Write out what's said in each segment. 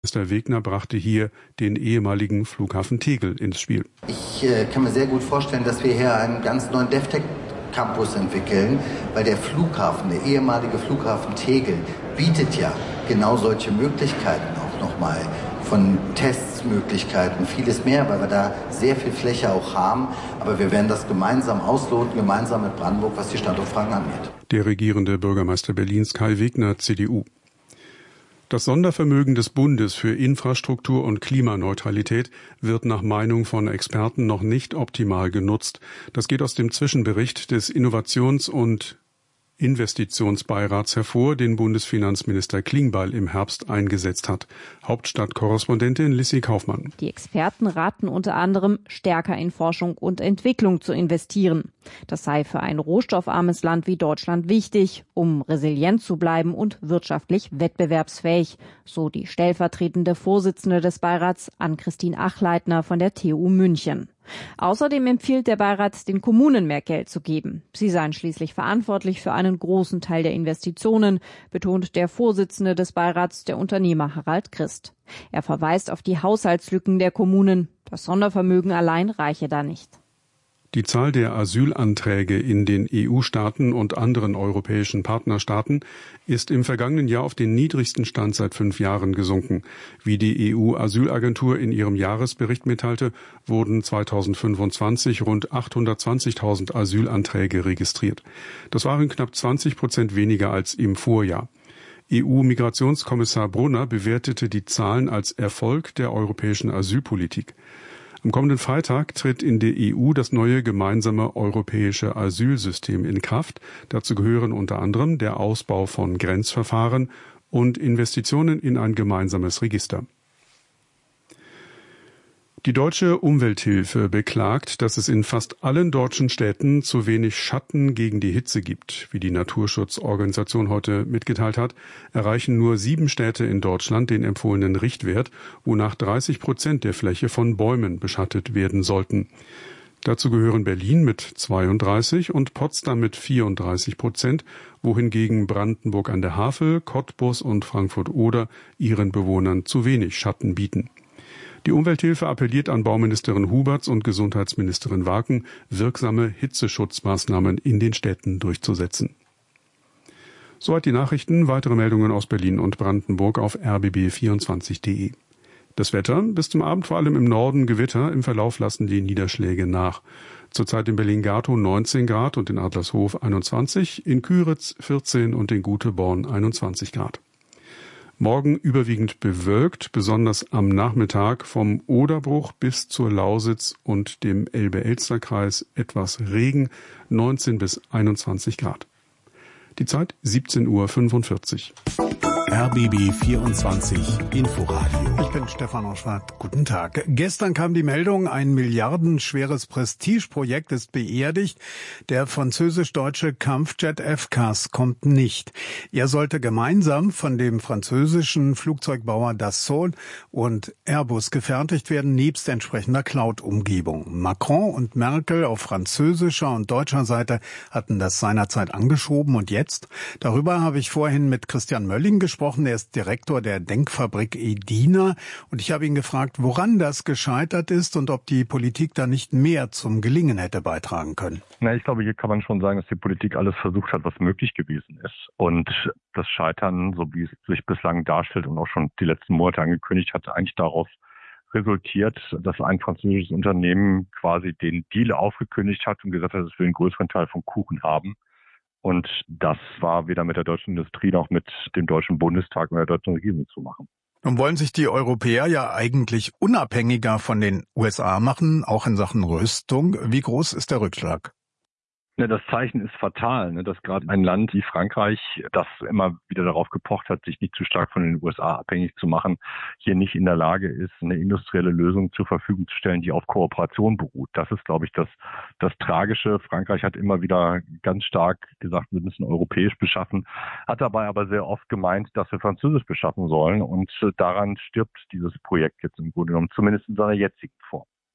Bürgermeister Wegner brachte hier den ehemaligen Flughafen Tegel ins Spiel. Ich kann mir sehr gut vorstellen, dass wir hier einen ganz neuen DevTech-Campus entwickeln, weil der Flughafen, der ehemalige Flughafen Tegel, bietet ja genau solche Möglichkeiten auch nochmal. Von Testmöglichkeiten, vieles mehr, weil wir da sehr viel Fläche auch haben. Aber wir werden das gemeinsam ausloten, gemeinsam mit Brandenburg, was die Standortfragen angeht. Der regierende Bürgermeister Berlins Kai Wegner, CDU. Das Sondervermögen des Bundes für Infrastruktur und Klimaneutralität wird nach Meinung von Experten noch nicht optimal genutzt. Das geht aus dem Zwischenbericht des Innovations- und Investitionsbeirats hervor, den Bundesfinanzminister Klingbeil im Herbst eingesetzt hat. Hauptstadtkorrespondentin Lissy Kaufmann. Die Experten raten unter anderem, stärker in Forschung und Entwicklung zu investieren. Das sei für ein rohstoffarmes Land wie Deutschland wichtig, um resilient zu bleiben und wirtschaftlich wettbewerbsfähig, so die stellvertretende Vorsitzende des Beirats Ann-Christine Achleitner von der TU München. Außerdem empfiehlt der Beirat, den Kommunen mehr Geld zu geben. Sie seien schließlich verantwortlich für einen großen Teil der Investitionen, betont der Vorsitzende des Beirats, der Unternehmer Harald Christ. Er verweist auf die Haushaltslücken der Kommunen. Das Sondervermögen allein reiche da nicht. Die Zahl der Asylanträge in den EU-Staaten und anderen europäischen Partnerstaaten ist im vergangenen Jahr auf den niedrigsten Stand seit 5 Jahren gesunken. Wie die EU-Asylagentur in ihrem Jahresbericht mitteilte, wurden 2025 rund 820.000 Asylanträge registriert. Das waren knapp 20% weniger als im Vorjahr. EU-Migrationskommissar Brunner bewertete die Zahlen als Erfolg der europäischen Asylpolitik. Am kommenden Freitag tritt in der EU das neue gemeinsame europäische Asylsystem in Kraft. Dazu gehören unter anderem der Ausbau von Grenzverfahren und Investitionen in ein gemeinsames Register. Die Deutsche Umwelthilfe beklagt, dass es in fast allen deutschen Städten zu wenig Schatten gegen die Hitze gibt. Wie die Naturschutzorganisation heute mitgeteilt hat, erreichen nur 7 Städte in Deutschland den empfohlenen Richtwert, wonach 30% der Fläche von Bäumen beschattet werden sollten. Dazu gehören Berlin mit 32 und Potsdam mit 34%, wohingegen Brandenburg an der Havel, Cottbus und Frankfurt-Oder ihren Bewohnern zu wenig Schatten bieten. Die Umwelthilfe appelliert an Bauministerin Huberts und Gesundheitsministerin Waken, wirksame Hitzeschutzmaßnahmen in den Städten durchzusetzen. Soweit die Nachrichten. Weitere Meldungen aus Berlin und Brandenburg auf rbb24.de. Das Wetter: bis zum Abend vor allem im Norden Gewitter, im Verlauf lassen die Niederschläge nach. Zurzeit in Berlin-Gatow 19 Grad und in Adlershof 21, in Küritz 14 und in Güteborn 21 Grad. Morgen überwiegend bewölkt, besonders am Nachmittag vom Oderbruch bis zur Lausitz und dem Elbe-Elster-Kreis etwas Regen, 19 bis 21 Grad. Die Zeit 17:45 Uhr. RBB 24 Inforadio. Ich bin Stefan Oschwart. Guten Tag. Gestern kam die Meldung, ein milliardenschweres Prestigeprojekt ist beerdigt. Der französisch-deutsche Kampfjet FCAS kommt nicht. Er sollte gemeinsam von dem französischen Flugzeugbauer Dassault und Airbus gefertigt werden, nebst entsprechender Cloud-Umgebung. Macron und Merkel auf französischer und deutscher Seite hatten das seinerzeit angeschoben. Und jetzt? Darüber habe ich vorhin mit Christian Mölling gesprochen. Er ist Direktor der Denkfabrik Edina und ich habe ihn gefragt, woran das gescheitert ist und ob die Politik da nicht mehr zum Gelingen hätte beitragen können. Na, ich glaube, hier kann man schon sagen, dass die Politik alles versucht hat, was möglich gewesen ist. Und das Scheitern, so wie es sich bislang darstellt und auch schon die letzten Monate angekündigt hat, eigentlich daraus resultiert, dass ein französisches Unternehmen quasi den Deal aufgekündigt hat und gesagt hat, es will einen größeren Teil vom Kuchen haben. Und das war weder mit der deutschen Industrie noch mit dem Deutschen Bundestag und der deutschen Regierung zu machen. Nun wollen sich die Europäer ja eigentlich unabhängiger von den USA machen, auch in Sachen Rüstung. Wie groß ist der Rückschlag? Das Zeichen ist fatal, dass gerade ein Land wie Frankreich, das immer wieder darauf gepocht hat, sich nicht zu stark von den USA abhängig zu machen, hier nicht in der Lage ist, eine industrielle Lösung zur Verfügung zu stellen, die auf Kooperation beruht. Das ist, glaube ich, das Tragische. Frankreich hat immer wieder ganz stark gesagt, wir müssen europäisch beschaffen, hat dabei aber sehr oft gemeint, dass wir französisch beschaffen sollen. Und daran stirbt dieses Projekt jetzt im Grunde genommen, zumindest in seiner jetzigen Form.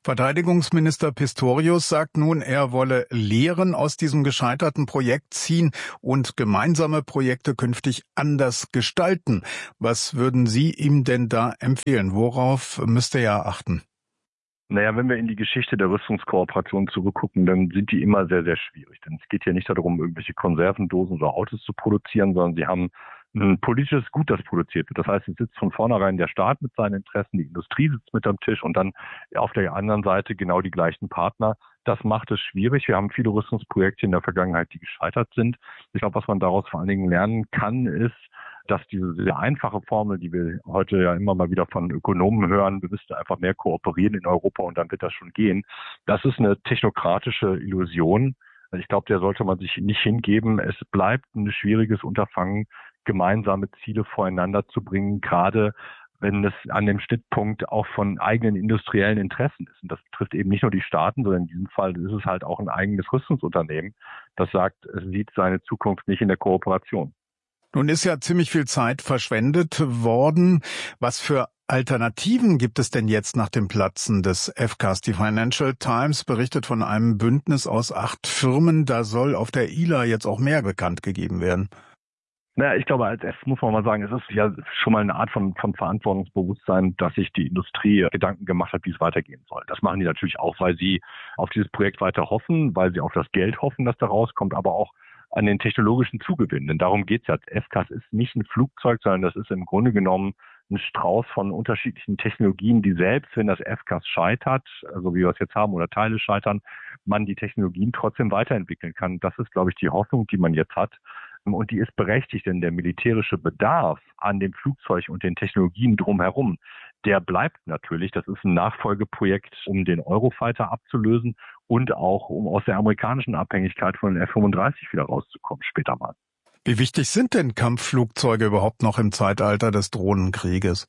Verteidigungsminister Pistorius sagt nun, er wolle Lehren aus diesem gescheiterten Projekt ziehen und gemeinsame Projekte künftig anders gestalten. Was würden Sie ihm denn da empfehlen? Worauf müsste er achten? Naja, wenn wir in die Geschichte der Rüstungskooperation zurückgucken, dann sind die immer sehr, sehr schwierig. Denn es geht hier nicht darum, irgendwelche Konservendosen oder Autos zu produzieren, sondern sie haben ein politisches Gut, das produziert wird. Das heißt, es sitzt von vornherein der Staat mit seinen Interessen, die Industrie sitzt mit am Tisch und dann auf der anderen Seite genau die gleichen Partner. Das macht es schwierig. Wir haben viele Rüstungsprojekte in der Vergangenheit, die gescheitert sind. Ich glaube, was man daraus vor allen Dingen lernen kann, ist, dass diese sehr einfache Formel, die wir heute ja immer mal wieder von Ökonomen hören, wir müssten einfach mehr kooperieren in Europa und dann wird das schon gehen. Das ist eine technokratische Illusion. Ich glaube, der sollte man sich nicht hingeben. Es bleibt ein schwieriges Unterfangen, gemeinsame Ziele voreinander zu bringen, gerade wenn es an dem Schnittpunkt auch von eigenen industriellen Interessen ist. Und das betrifft eben nicht nur die Staaten, sondern in diesem Fall ist es halt auch ein eigenes Rüstungsunternehmen, das sagt, es sieht seine Zukunft nicht in der Kooperation. Nun ist ja ziemlich viel Zeit verschwendet worden. Was für Alternativen gibt es denn jetzt nach dem Platzen des FCAS? Die Financial Times berichtet von einem Bündnis aus 8 Firmen. Da soll auf der ILA jetzt auch mehr bekannt gegeben werden. Naja, ich glaube, als erstes muss man mal sagen, es ist ja schon mal eine Art von Verantwortungsbewusstsein, dass sich die Industrie Gedanken gemacht hat, wie es weitergehen soll. Das machen die natürlich auch, weil sie auf dieses Projekt weiter hoffen, weil sie auf das Geld hoffen, das da rauskommt, aber auch an den technologischen Zugewinn. Denn darum geht's ja. FCAS ist nicht ein Flugzeug, sondern das ist im Grunde genommen ein Strauß von unterschiedlichen Technologien, die selbst, wenn das FCAS scheitert, also wie wir es jetzt haben, oder Teile scheitern, man die Technologien trotzdem weiterentwickeln kann. Das ist, glaube ich, die Hoffnung, die man jetzt hat. Und die ist berechtigt, denn der militärische Bedarf an dem Flugzeug und den Technologien drumherum, der bleibt natürlich. Das ist ein Nachfolgeprojekt, um den Eurofighter abzulösen und auch, um aus der amerikanischen Abhängigkeit von den F-35 wieder rauszukommen, später mal. Wie wichtig sind denn Kampfflugzeuge überhaupt noch im Zeitalter des Drohnenkrieges?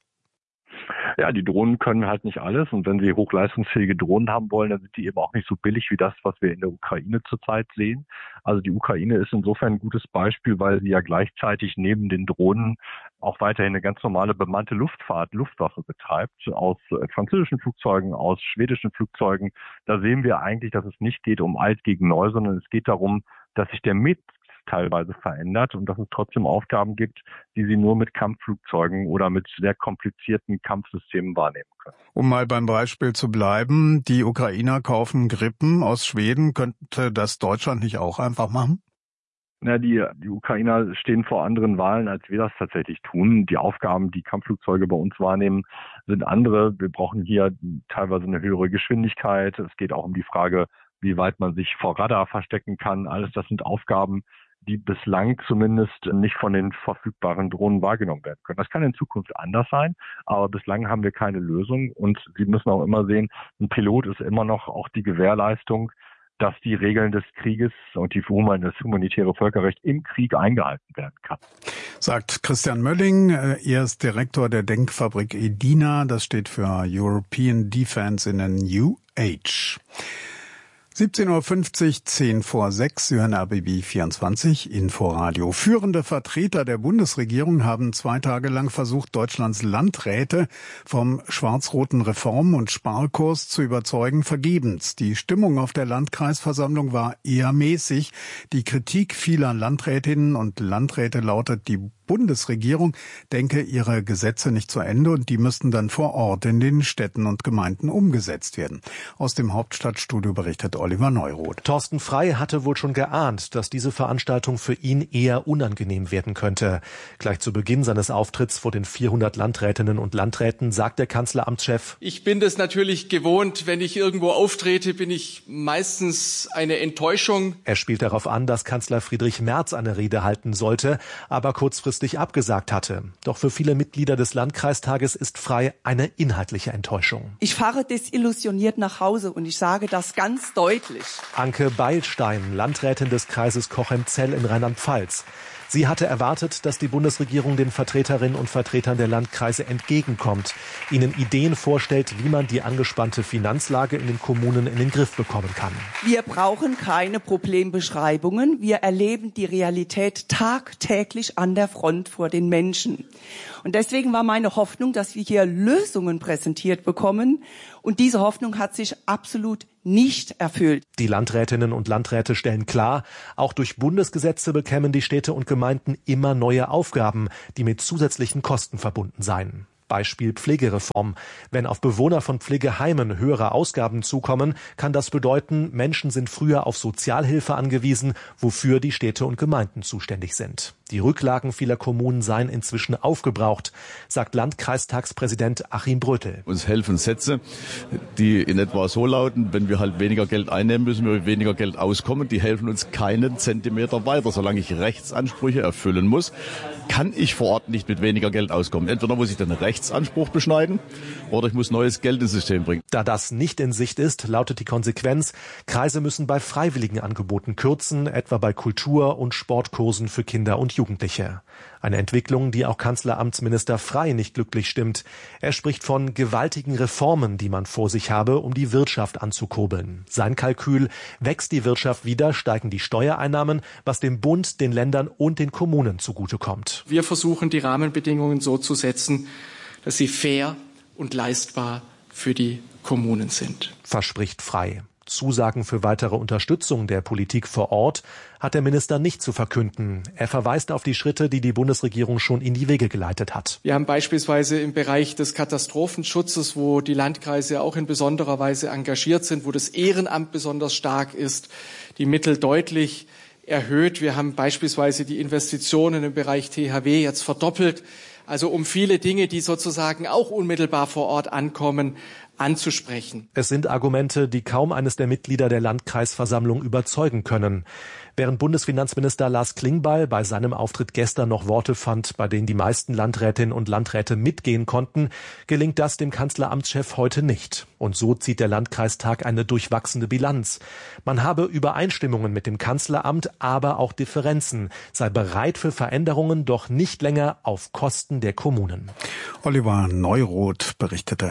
Ja, die Drohnen können halt nicht alles und wenn sie hochleistungsfähige Drohnen haben wollen, dann sind die eben auch nicht so billig wie das, was wir in der Ukraine zurzeit sehen. Also die Ukraine ist insofern ein gutes Beispiel, weil sie ja gleichzeitig neben den Drohnen auch weiterhin eine ganz normale bemannte Luftwaffe betreibt, aus französischen Flugzeugen, aus schwedischen Flugzeugen. Da sehen wir eigentlich, dass es nicht geht um alt gegen neu, sondern es geht darum, dass sich der Mix teilweise verändert und dass es trotzdem Aufgaben gibt, die sie nur mit Kampfflugzeugen oder mit sehr komplizierten Kampfsystemen wahrnehmen können. Um mal beim Beispiel zu bleiben, die Ukrainer kaufen Gripen aus Schweden. Könnte das Deutschland nicht auch einfach machen? Na, die Ukrainer stehen vor anderen Wahlen, als wir das tatsächlich tun. Die Aufgaben, die Kampfflugzeuge bei uns wahrnehmen, sind andere. Wir brauchen hier teilweise eine höhere Geschwindigkeit. Es geht auch um die Frage, wie weit man sich vor Radar verstecken kann. Alles das sind Aufgaben, die bislang zumindest nicht von den verfügbaren Drohnen wahrgenommen werden können. Das kann in Zukunft anders sein, aber bislang haben wir keine Lösung. Und Sie müssen auch immer sehen, ein Pilot ist immer noch auch die Gewährleistung, dass die Regeln des Krieges und das humanitäre Völkerrecht im Krieg eingehalten werden kann. Sagt Christian Mölling. Er ist Direktor der Denkfabrik EDINA. Das steht für European Defence in a New Age. 17.50 Uhr, 10 vor 6, Sie hören RBB 24, Inforadio. Führende Vertreter der Bundesregierung haben 2 Tage lang versucht, Deutschlands Landräte vom schwarz-roten Reform- und Sparkurs zu überzeugen, vergebens. Die Stimmung auf der Landkreisversammlung war eher mäßig. Die Kritik vieler Landrätinnen und Landräte lautet, die Bundesregierung denke ihre Gesetze nicht zu Ende und die müssten dann vor Ort in den Städten und Gemeinden umgesetzt werden. Aus dem Hauptstadtstudio berichtet Oliver Neuroth. Thorsten Frey hatte wohl schon geahnt, dass diese Veranstaltung für ihn eher unangenehm werden könnte. Gleich zu Beginn seines Auftritts vor den 400 Landrätinnen und Landräten sagt der Kanzleramtschef: Ich bin das natürlich gewohnt, wenn ich irgendwo auftrete, bin ich meistens eine Enttäuschung. Er spielt darauf an, dass Kanzler Friedrich Merz eine Rede halten sollte, aber kurzfristig abgesagt hatte. Doch für viele Mitglieder des Landkreistages ist Frey eine inhaltliche Enttäuschung. Ich fahre desillusioniert nach Hause und ich sage das ganz deutlich. Anke Beilstein, Landrätin des Kreises Cochem-Zell in Rheinland-Pfalz. Sie hatte erwartet, dass die Bundesregierung den Vertreterinnen und Vertretern der Landkreise entgegenkommt, ihnen Ideen vorstellt, wie man die angespannte Finanzlage in den Kommunen in den Griff bekommen kann. Wir brauchen keine Problembeschreibungen. Wir erleben die Realität tagtäglich an der Front vor den Menschen. Und deswegen war meine Hoffnung, dass wir hier Lösungen präsentiert bekommen. Und diese Hoffnung hat sich absolut nicht erfüllt. Die Landrätinnen und Landräte stellen klar, auch durch Bundesgesetze bekämen die Städte und Gemeinden immer neue Aufgaben, die mit zusätzlichen Kosten verbunden seien. Beispiel Pflegereform. Wenn auf Bewohner von Pflegeheimen höhere Ausgaben zukommen, kann das bedeuten, Menschen sind früher auf Sozialhilfe angewiesen, wofür die Städte und Gemeinden zuständig sind. Die Rücklagen vieler Kommunen seien inzwischen aufgebraucht, sagt Landkreistagspräsident Achim Brötel. Uns helfen Sätze, die in etwa so lauten, wenn wir halt weniger Geld einnehmen, müssen wir mit weniger Geld auskommen. Die helfen uns keinen Zentimeter weiter. Solange ich Rechtsansprüche erfüllen muss, kann ich vor Ort nicht mit weniger Geld auskommen. Entweder muss ich den Rechtsanspruch beschneiden oder ich muss neues Geld ins System bringen. Da das nicht in Sicht ist, lautet die Konsequenz, Kreise müssen bei freiwilligen Angeboten kürzen, etwa bei Kultur- und Sportkursen für Kinder und Jugendliche. Eine Entwicklung, die auch Kanzleramtsminister Frey nicht glücklich stimmt. Er spricht von gewaltigen Reformen, die man vor sich habe, um die Wirtschaft anzukurbeln. Sein Kalkül: wächst die Wirtschaft wieder, steigen die Steuereinnahmen, was dem Bund, den Ländern und den Kommunen zugutekommt. Wir versuchen, die Rahmenbedingungen so zu setzen, dass sie fair und leistbar für die Kommunen sind. Verspricht Frey. Zusagen für weitere Unterstützung der Politik vor Ort hat der Minister nicht zu verkünden. Er verweist auf die Schritte, die die Bundesregierung schon in die Wege geleitet hat. Wir haben beispielsweise im Bereich des Katastrophenschutzes, wo die Landkreise auch in besonderer Weise engagiert sind, wo das Ehrenamt besonders stark ist, die Mittel deutlich erhöht. Wir haben beispielsweise die Investitionen im Bereich THW jetzt verdoppelt. Also um viele Dinge, die sozusagen auch unmittelbar vor Ort ankommen, anzusprechen. Es sind Argumente, die kaum eines der Mitglieder der Landkreisversammlung überzeugen können. Während Bundesfinanzminister Lars Klingbeil bei seinem Auftritt gestern noch Worte fand, bei denen die meisten Landrätinnen und Landräte mitgehen konnten, gelingt das dem Kanzleramtschef heute nicht. Und so zieht der Landkreistag eine durchwachsene Bilanz. Man habe Übereinstimmungen mit dem Kanzleramt, aber auch Differenzen, sei bereit für Veränderungen, doch nicht länger auf Kosten der Kommunen. Oliver Neuroth berichtete.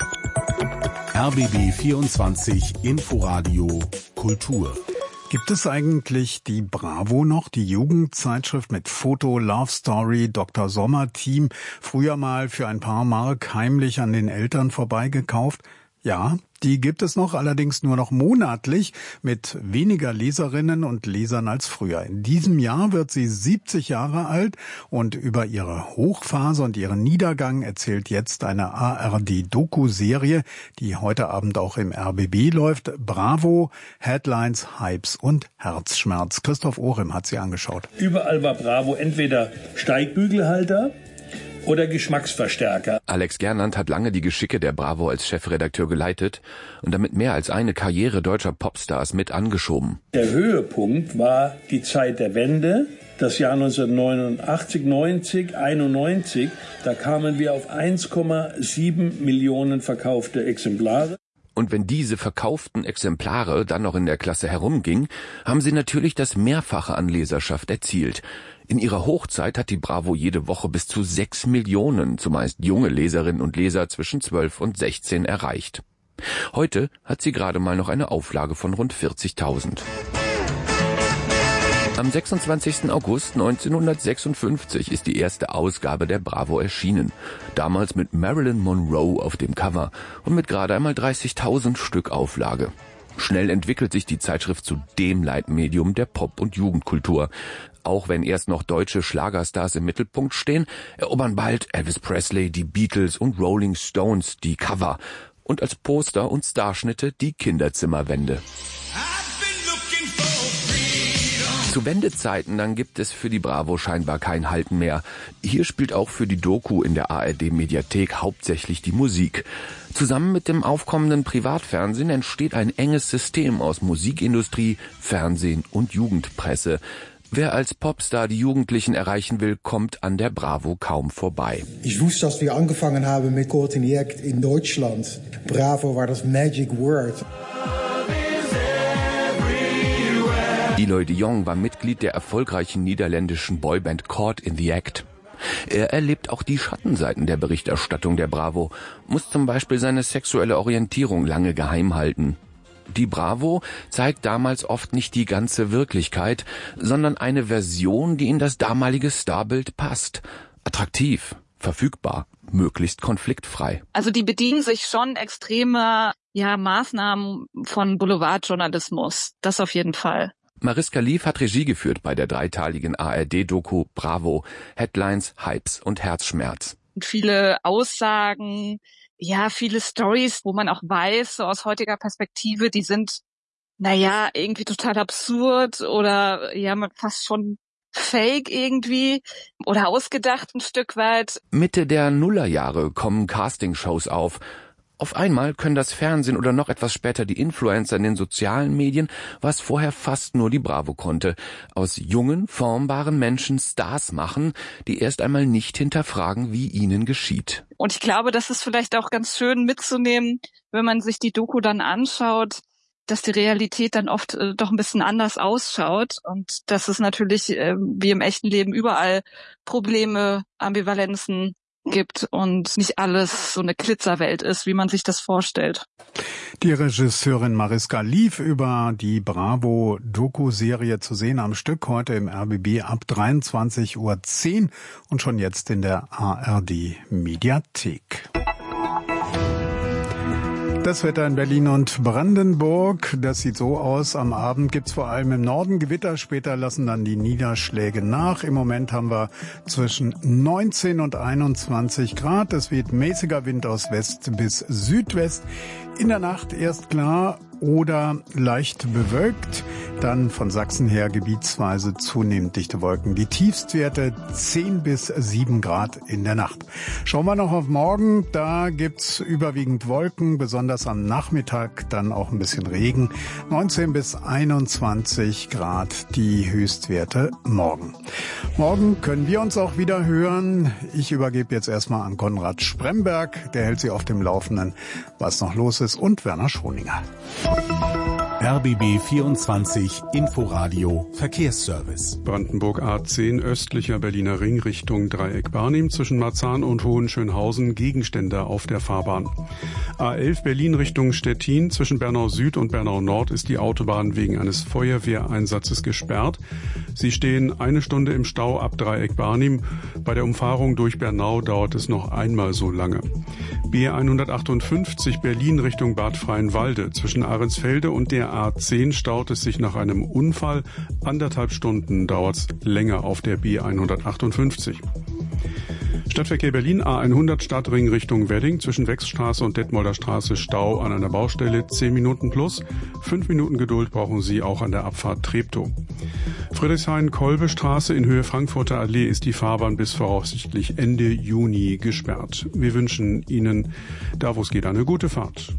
RBB 24 Inforadio Kultur. Gibt es eigentlich die Bravo noch, die Jugendzeitschrift mit Foto, Love Story, Dr. Sommer Team, früher mal für ein paar Mark heimlich an den Eltern vorbeigekauft? Ja, die gibt es noch, allerdings nur noch monatlich mit weniger Leserinnen und Lesern als früher. In diesem Jahr wird sie 70 Jahre alt und über ihre Hochphase und ihren Niedergang erzählt jetzt eine ARD-Doku-Serie, die heute Abend auch im RBB läuft. Bravo, Headlines, Hypes und Herzschmerz. Christoph Ohrem hat sie angeschaut. Überall war Bravo entweder Steigbügelhalter oder Geschmacksverstärker. Alex Gernand hat lange die Geschicke der Bravo als Chefredakteur geleitet und damit mehr als eine Karriere deutscher Popstars mit angeschoben. Der Höhepunkt war die Zeit der Wende, das Jahr 1989, 90, 91. Da kamen wir auf 1,7 Millionen verkaufte Exemplare. Und wenn diese verkauften Exemplare dann noch in der Klasse herumgingen, haben sie natürlich das Mehrfache an Leserschaft erzielt. In ihrer Hochzeit hat die Bravo jede Woche bis zu 6 Millionen, zumeist junge Leserinnen und Leser zwischen 12 und 16 erreicht. Heute hat sie gerade mal noch eine Auflage von rund 40.000. Am 26. August 1956 ist die erste Ausgabe der Bravo erschienen. Damals mit Marilyn Monroe auf dem Cover und mit gerade einmal 30.000 Stück Auflage. Schnell entwickelt sich die Zeitschrift zu dem Leitmedium der Pop- und Jugendkultur. Auch wenn erst noch deutsche Schlagerstars im Mittelpunkt stehen, erobern bald Elvis Presley, die Beatles und Rolling Stones die Cover und als Poster und Starschnitte die Kinderzimmerwände. Zu Wendezeiten, dann gibt es für die Bravo scheinbar kein Halten mehr. Hier spielt auch für die Doku in der ARD-Mediathek hauptsächlich die Musik. Zusammen mit dem aufkommenden Privatfernsehen entsteht ein enges System aus Musikindustrie, Fernsehen und Jugendpresse. Wer als Popstar die Jugendlichen erreichen will, kommt an der Bravo kaum vorbei. Ich wusste, dass wir angefangen haben mit Courtney-Act in Deutschland. Bravo war das Magic Word. Eloy de Jong war Mitglied der erfolgreichen niederländischen Boyband Caught in the Act. Er erlebt auch die Schattenseiten der Berichterstattung der Bravo, muss zum Beispiel seine sexuelle Orientierung lange geheim halten. Die Bravo zeigt damals oft nicht die ganze Wirklichkeit, sondern eine Version, die in das damalige Starbild passt. Attraktiv, verfügbar, möglichst konfliktfrei. Also die bedienen sich schon extremer Maßnahmen von Boulevardjournalismus. Das auf jeden Fall. Mariska Lief hat Regie geführt bei der dreiteiligen ARD-Doku Bravo, Headlines, Hypes und Herzschmerz. Und viele Aussagen, viele Stories, wo man auch weiß, so aus heutiger Perspektive, die sind, irgendwie total absurd oder fast schon fake irgendwie oder ausgedacht ein Stück weit. Mitte der Nullerjahre kommen Castingshows auf. Auf einmal können das Fernsehen oder noch etwas später die Influencer in den sozialen Medien, was vorher fast nur die Bravo konnte, aus jungen, formbaren Menschen Stars machen, die erst einmal nicht hinterfragen, wie ihnen geschieht. Und ich glaube, das ist vielleicht auch ganz schön mitzunehmen, wenn man sich die Doku dann anschaut, dass die Realität dann oft doch ein bisschen anders ausschaut und dass es natürlich wie im echten Leben überall Probleme, Ambivalenzen gibt und nicht alles so eine Glitzerwelt ist, wie man sich das vorstellt. Die Regisseurin Mariska Lief über die Bravo-Doku-Serie zu sehen am Stück heute im RBB ab 23:10 Uhr und schon jetzt in der ARD-Mediathek. Das Wetter in Berlin und Brandenburg, das sieht so aus. Am Abend gibt's vor allem im Norden Gewitter, später lassen dann die Niederschläge nach. Im Moment haben wir zwischen 19 und 21 Grad. Es weht mäßiger Wind aus West bis Südwest. In der Nacht erst klar oder leicht bewölkt. Dann von Sachsen her gebietsweise zunehmend dichte Wolken. Die Tiefstwerte 10 bis 7 Grad in der Nacht. Schauen wir noch auf morgen. Da gibt's überwiegend Wolken, besonders am Nachmittag dann auch ein bisschen Regen. 19 bis 21 Grad die Höchstwerte morgen. Morgen können wir uns auch wieder hören. Ich übergebe jetzt erstmal an Konrad Spremberg. Der hält Sie auf dem Laufenden, was noch los ist, und Werner Schroninger. RBB 24 Inforadio Verkehrsservice. Brandenburg A10 östlicher Berliner Ring Richtung Dreieck Barnim zwischen Marzahn und Hohenschönhausen Gegenstände auf der Fahrbahn. A11 Berlin Richtung Stettin zwischen Bernau Süd und Bernau Nord ist die Autobahn wegen eines Feuerwehreinsatzes gesperrt. Sie stehen 1 Stunde im Stau ab Dreieck Barnim. Bei der Umfahrung durch Bernau dauert es noch einmal so lange. B158 Berlin Richtung Bad Freienwalde zwischen Ahrensfelde und der A10 staut es sich nach einem Unfall. 1,5 Stunden dauert es länger auf der B158. Stadtverkehr Berlin A100 Stadtring Richtung Wedding zwischen Wechsstraße und Detmolder Straße Stau an einer Baustelle 10 Minuten plus. 5 Minuten Geduld brauchen Sie auch an der Abfahrt Treptow. Friedrichshain-Kolbe-Straße in Höhe Frankfurter Allee ist die Fahrbahn bis voraussichtlich Ende Juni gesperrt. Wir wünschen Ihnen, da wo es geht, eine gute Fahrt.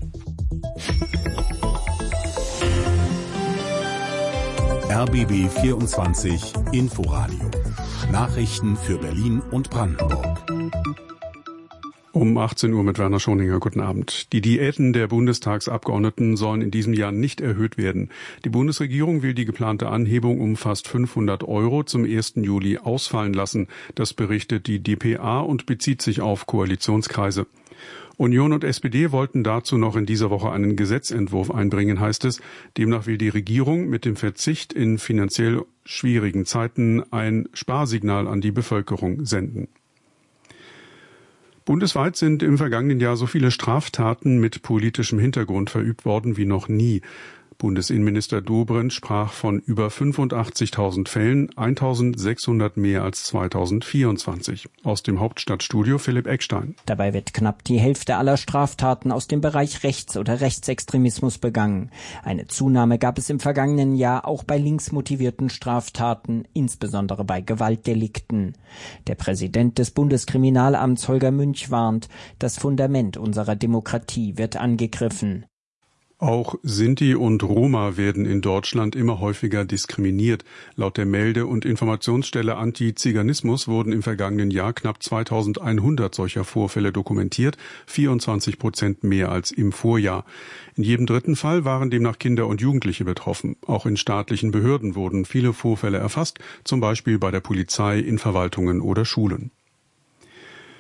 RBB 24 Inforadio. Nachrichten für Berlin und Brandenburg. Um 18 Uhr mit Werner Schroninger. Guten Abend. Die Diäten der Bundestagsabgeordneten sollen in diesem Jahr nicht erhöht werden. Die Bundesregierung will die geplante Anhebung um fast 500 € zum 1. Juli ausfallen lassen. Das berichtet die dpa und bezieht sich auf Koalitionskreise. Union und SPD wollten dazu noch in dieser Woche einen Gesetzentwurf einbringen, heißt es. Demnach will die Regierung mit dem Verzicht in finanziell schwierigen Zeiten ein Sparsignal an die Bevölkerung senden. Bundesweit sind im vergangenen Jahr so viele Straftaten mit politischem Hintergrund verübt worden wie noch nie. Bundesinnenminister Dobrindt sprach von über 85.000 Fällen, 1.600 mehr als 2024. Aus dem Hauptstadtstudio Philipp Eckstein. Dabei wird knapp die Hälfte aller Straftaten aus dem Bereich Rechts- oder Rechtsextremismus begangen. Eine Zunahme gab es im vergangenen Jahr auch bei linksmotivierten Straftaten, insbesondere bei Gewaltdelikten. Der Präsident des Bundeskriminalamts Holger Münch warnt, das Fundament unserer Demokratie wird angegriffen. Auch Sinti und Roma werden in Deutschland immer häufiger diskriminiert. Laut der Melde- und Informationsstelle Antiziganismus wurden im vergangenen Jahr knapp 2100 solcher Vorfälle dokumentiert, 24% mehr als im Vorjahr. In jedem dritten Fall waren demnach Kinder und Jugendliche betroffen. Auch in staatlichen Behörden wurden viele Vorfälle erfasst, zum Beispiel bei der Polizei, in Verwaltungen oder Schulen.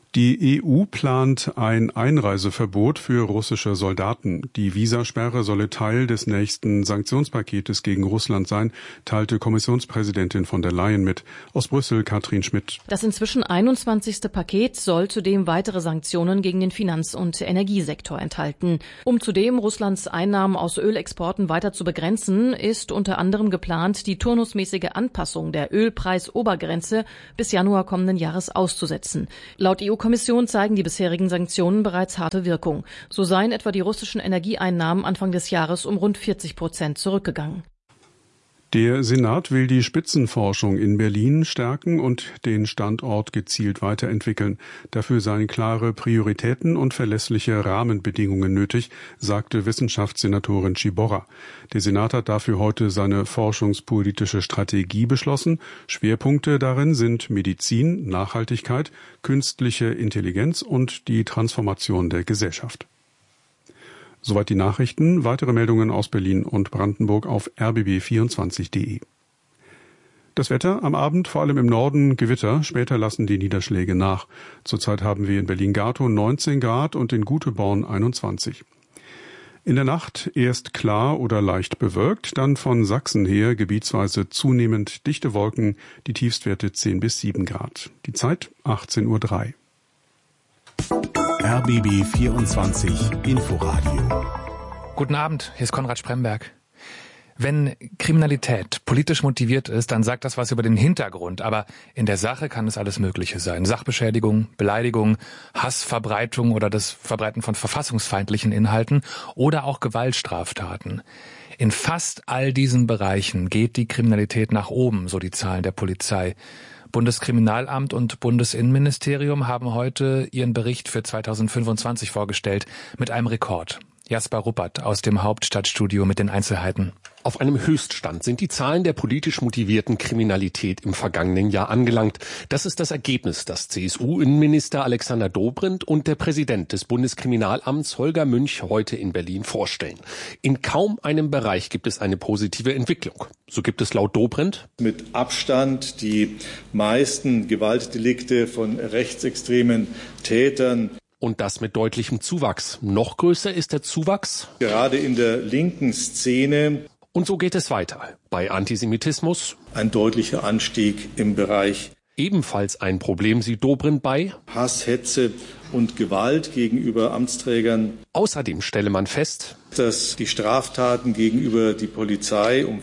Die EU plant ein Einreiseverbot für russische Soldaten. Die Visasperre solle Teil des nächsten Sanktionspaketes gegen Russland sein, teilte Kommissionspräsidentin von der Leyen mit. Aus Brüssel Katrin Schmidt. Das inzwischen 21. Paket soll zudem weitere Sanktionen gegen den Finanz- und Energiesektor enthalten. Um zudem Russlands Einnahmen aus Ölexporten weiter zu begrenzen, ist unter anderem geplant, die turnusmäßige Anpassung der Ölpreisobergrenze bis Januar kommenden Jahres auszusetzen. Laut EU-Kommission zeigen die bisherigen Sanktionen bereits harte Wirkung. So seien etwa die russischen Energieeinnahmen Anfang des Jahres um rund 40% zurückgegangen. Der Senat will die Spitzenforschung in Berlin stärken und den Standort gezielt weiterentwickeln. Dafür seien klare Prioritäten und verlässliche Rahmenbedingungen nötig, sagte Wissenschaftssenatorin Ciborra. Der Senat hat dafür heute seine forschungspolitische Strategie beschlossen. Schwerpunkte darin sind Medizin, Nachhaltigkeit, künstliche Intelligenz und die Transformation der Gesellschaft. Soweit die Nachrichten. Weitere Meldungen aus Berlin und Brandenburg auf rbb24.de. Das Wetter am Abend vor allem im Norden Gewitter, später lassen die Niederschläge nach. Zurzeit haben wir in Berlin-Gatow 19 Grad und in Guteborn 21. In der Nacht erst klar oder leicht bewölkt, dann von Sachsen her gebietsweise zunehmend dichte Wolken, die Tiefstwerte 10 bis 7 Grad. Die Zeit 18:03 Uhr. RBB 24 Inforadio. Guten Abend, hier ist Konrad Spremberg. Wenn Kriminalität politisch motiviert ist, dann sagt das was über den Hintergrund. Aber in der Sache kann es alles Mögliche sein. Sachbeschädigung, Beleidigung, Hassverbreitung oder das Verbreiten von verfassungsfeindlichen Inhalten oder auch Gewaltstraftaten. In fast all diesen Bereichen geht die Kriminalität nach oben, so die Zahlen der Polizei. Bundeskriminalamt und Bundesinnenministerium haben heute ihren Bericht für 2025 vorgestellt mit einem Rekord. Jasper Ruppert aus dem Hauptstadtstudio mit den Einzelheiten. Auf einem Höchststand sind die Zahlen der politisch motivierten Kriminalität im vergangenen Jahr angelangt. Das ist das Ergebnis, das CSU-Innenminister Alexander Dobrindt und der Präsident des Bundeskriminalamts Holger Münch heute in Berlin vorstellen. In kaum einem Bereich gibt es eine positive Entwicklung. So gibt es laut Dobrindt mit Abstand die meisten Gewaltdelikte von rechtsextremen Tätern. Und das mit deutlichem Zuwachs. Noch größer ist der Zuwachs gerade in der linken Szene. Und so geht es weiter. Bei Antisemitismus ein deutlicher Anstieg im Bereich. Ebenfalls ein Problem sieht Dobrindt bei Hass, Hetze und Gewalt gegenüber Amtsträgern. Außerdem stelle man fest, dass die Straftaten gegenüber die Polizei um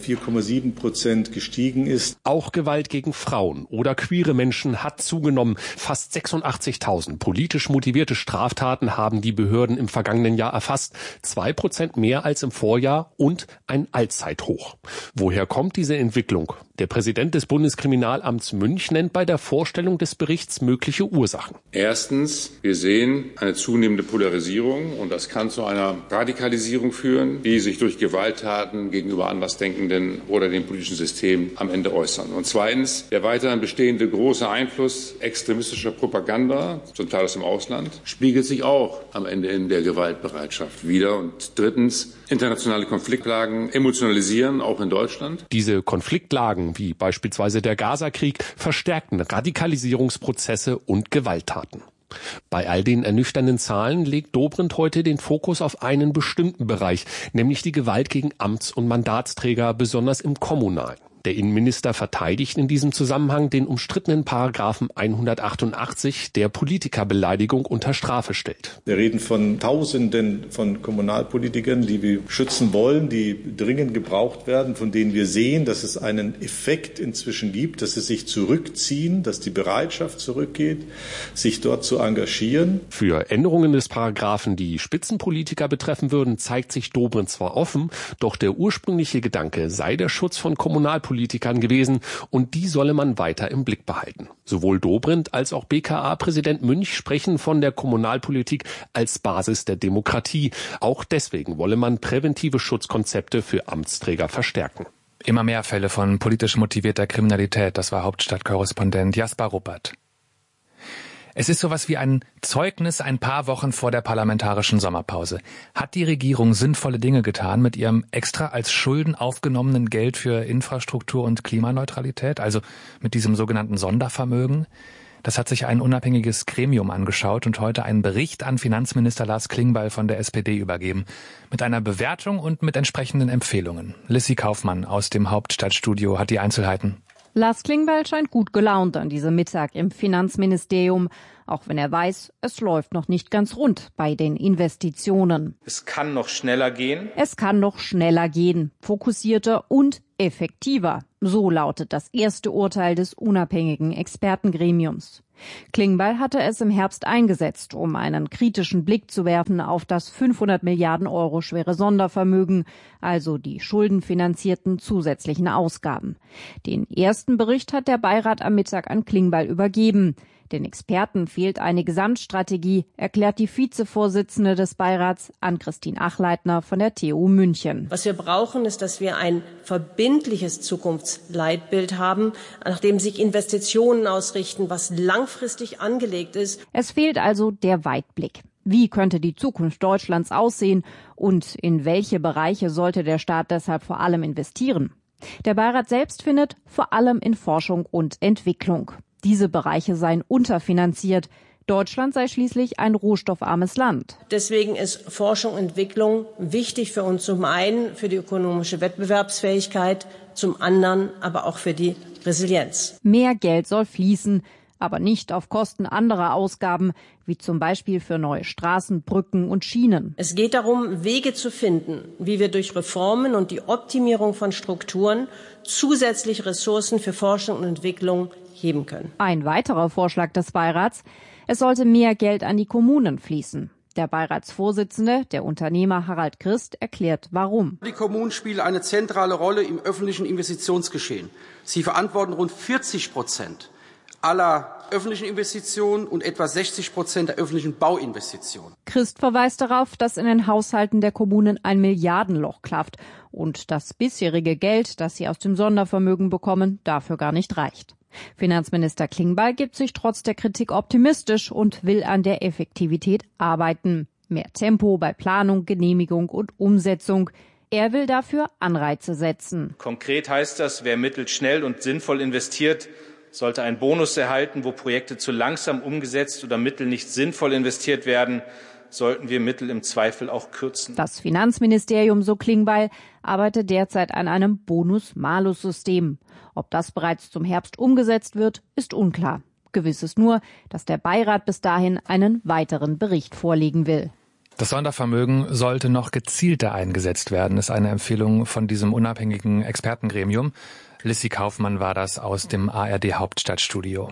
4,7% gestiegen ist. Auch Gewalt gegen Frauen oder queere Menschen hat zugenommen. Fast 86.000 politisch motivierte Straftaten haben die Behörden im vergangenen Jahr erfasst. 2% mehr als im Vorjahr und ein Allzeithoch. Woher kommt diese Entwicklung? Der Präsident des Bundeskriminalamts Münch nennt bei der Vorstellung des Berichts mögliche Ursachen. Erstens, wir sehen eine zunehmende Polarisierung und das kann zu einer Radikalisierung führen, die sich durch Gewalttaten gegenüber Andersdenkenden oder dem politischen System am Ende äußern. Und zweitens, der weiterhin bestehende große Einfluss extremistischer Propaganda, zum Teil aus dem Ausland, spiegelt sich auch am Ende in der Gewaltbereitschaft wider. Und drittens, internationale Konfliktlagen emotionalisieren, auch in Deutschland. Diese Konfliktlagen, wie beispielsweise der Gaza-Krieg, verstärkten Radikalisierungsprozesse und Gewalttaten. Bei all den ernüchternden Zahlen legt Dobrindt heute den Fokus auf einen bestimmten Bereich, nämlich die Gewalt gegen Amts- und Mandatsträger, besonders im Kommunalen. Der Innenminister verteidigt in diesem Zusammenhang den umstrittenen Paragraphen 188, der Politikerbeleidigung unter Strafe stellt. Wir reden von Tausenden von Kommunalpolitikern, die wir schützen wollen, die dringend gebraucht werden, von denen wir sehen, dass es einen Effekt inzwischen gibt, dass sie sich zurückziehen, dass die Bereitschaft zurückgeht, sich dort zu engagieren. Für Änderungen des Paragraphen, die Spitzenpolitiker betreffen würden, zeigt sich Dobrindt zwar offen, doch der ursprüngliche Gedanke sei der Schutz von Kommunalpolitikern gewesen und die solle man weiter im Blick behalten. Sowohl Dobrindt als auch BKA-Präsident Münch sprechen von der Kommunalpolitik als Basis der Demokratie. Auch deswegen wolle man präventive Schutzkonzepte für Amtsträger verstärken. Immer mehr Fälle von politisch motivierter Kriminalität, das war Hauptstadtkorrespondent Jasper Ruppert. Es ist sowas wie ein Zeugnis ein paar Wochen vor der parlamentarischen Sommerpause. Hat die Regierung sinnvolle Dinge getan mit ihrem extra als Schulden aufgenommenen Geld für Infrastruktur und Klimaneutralität, also mit diesem sogenannten Sondervermögen? Das hat sich ein unabhängiges Gremium angeschaut und heute einen Bericht an Finanzminister Lars Klingbeil von der SPD übergeben. Mit einer Bewertung und mit entsprechenden Empfehlungen. Lissy Kaufmann aus dem Hauptstadtstudio hat die Einzelheiten. Lars Klingbeil scheint gut gelaunt an diesem Mittag im Finanzministerium, auch wenn er weiß, es läuft noch nicht ganz rund bei den Investitionen. Es kann noch schneller gehen. Es kann noch schneller gehen, fokussierter und effektiver. So lautet das erste Urteil des unabhängigen Expertengremiums. Klingbeil hatte es im Herbst eingesetzt, um einen kritischen Blick zu werfen auf das 500 Milliarden Euro schwere Sondervermögen, also die schuldenfinanzierten zusätzlichen Ausgaben. Den ersten Bericht hat der Beirat am Mittag an Klingbeil übergeben. Den Experten fehlt eine Gesamtstrategie, erklärt die Vizevorsitzende des Beirats Ann-Christine Achleitner von der TU München. Was wir brauchen, ist, dass wir ein verbindliches Zukunftsleitbild haben, nach dem sich Investitionen ausrichten, was langfristig angelegt ist. Es fehlt also der Weitblick. Wie könnte die Zukunft Deutschlands aussehen und in welche Bereiche sollte der Staat deshalb vor allem investieren? Der Beirat selbst findet vor allem in Forschung und Entwicklung. Diese Bereiche seien unterfinanziert. Deutschland sei schließlich ein rohstoffarmes Land. Deswegen ist Forschung und Entwicklung wichtig für uns, zum einen für die ökonomische Wettbewerbsfähigkeit, zum anderen aber auch für die Resilienz. Mehr Geld soll fließen, aber nicht auf Kosten anderer Ausgaben, wie zum Beispiel für neue Straßen, Brücken und Schienen. Es geht darum, Wege zu finden, wie wir durch Reformen und die Optimierung von Strukturen zusätzliche Ressourcen für Forschung und Entwicklung heben können. Ein weiterer Vorschlag des Beirats: Es sollte mehr Geld an die Kommunen fließen. Der Beiratsvorsitzende, der Unternehmer Harald Christ, erklärt, warum. Die Kommunen spielen eine zentrale Rolle im öffentlichen Investitionsgeschehen. Sie verantworten rund 40% aller öffentlichen Investitionen und etwa 60% der öffentlichen Bauinvestitionen. Christ verweist darauf, dass in den Haushalten der Kommunen ein Milliardenloch klafft und das bisherige Geld, das sie aus dem Sondervermögen bekommen, dafür gar nicht reicht. Finanzminister Klingbeil gibt sich trotz der Kritik optimistisch und will an der Effektivität arbeiten. Mehr Tempo bei Planung, Genehmigung und Umsetzung. Er will dafür Anreize setzen. Konkret heißt das, wer Mittel schnell und sinnvoll investiert, sollte einen Bonus erhalten. Wo Projekte zu langsam umgesetzt oder Mittel nicht sinnvoll investiert werden, sollten wir Mittel im Zweifel auch kürzen. Das Finanzministerium, so Klingbeil, arbeitet derzeit an einem Bonus-Malus-System. Ob das bereits zum Herbst umgesetzt wird, ist unklar. Gewiss ist nur, dass der Beirat bis dahin einen weiteren Bericht vorlegen will. Das Sondervermögen sollte noch gezielter eingesetzt werden, ist eine Empfehlung von diesem unabhängigen Expertengremium. Lissy Kaufmann war das aus dem ARD Hauptstadtstudio.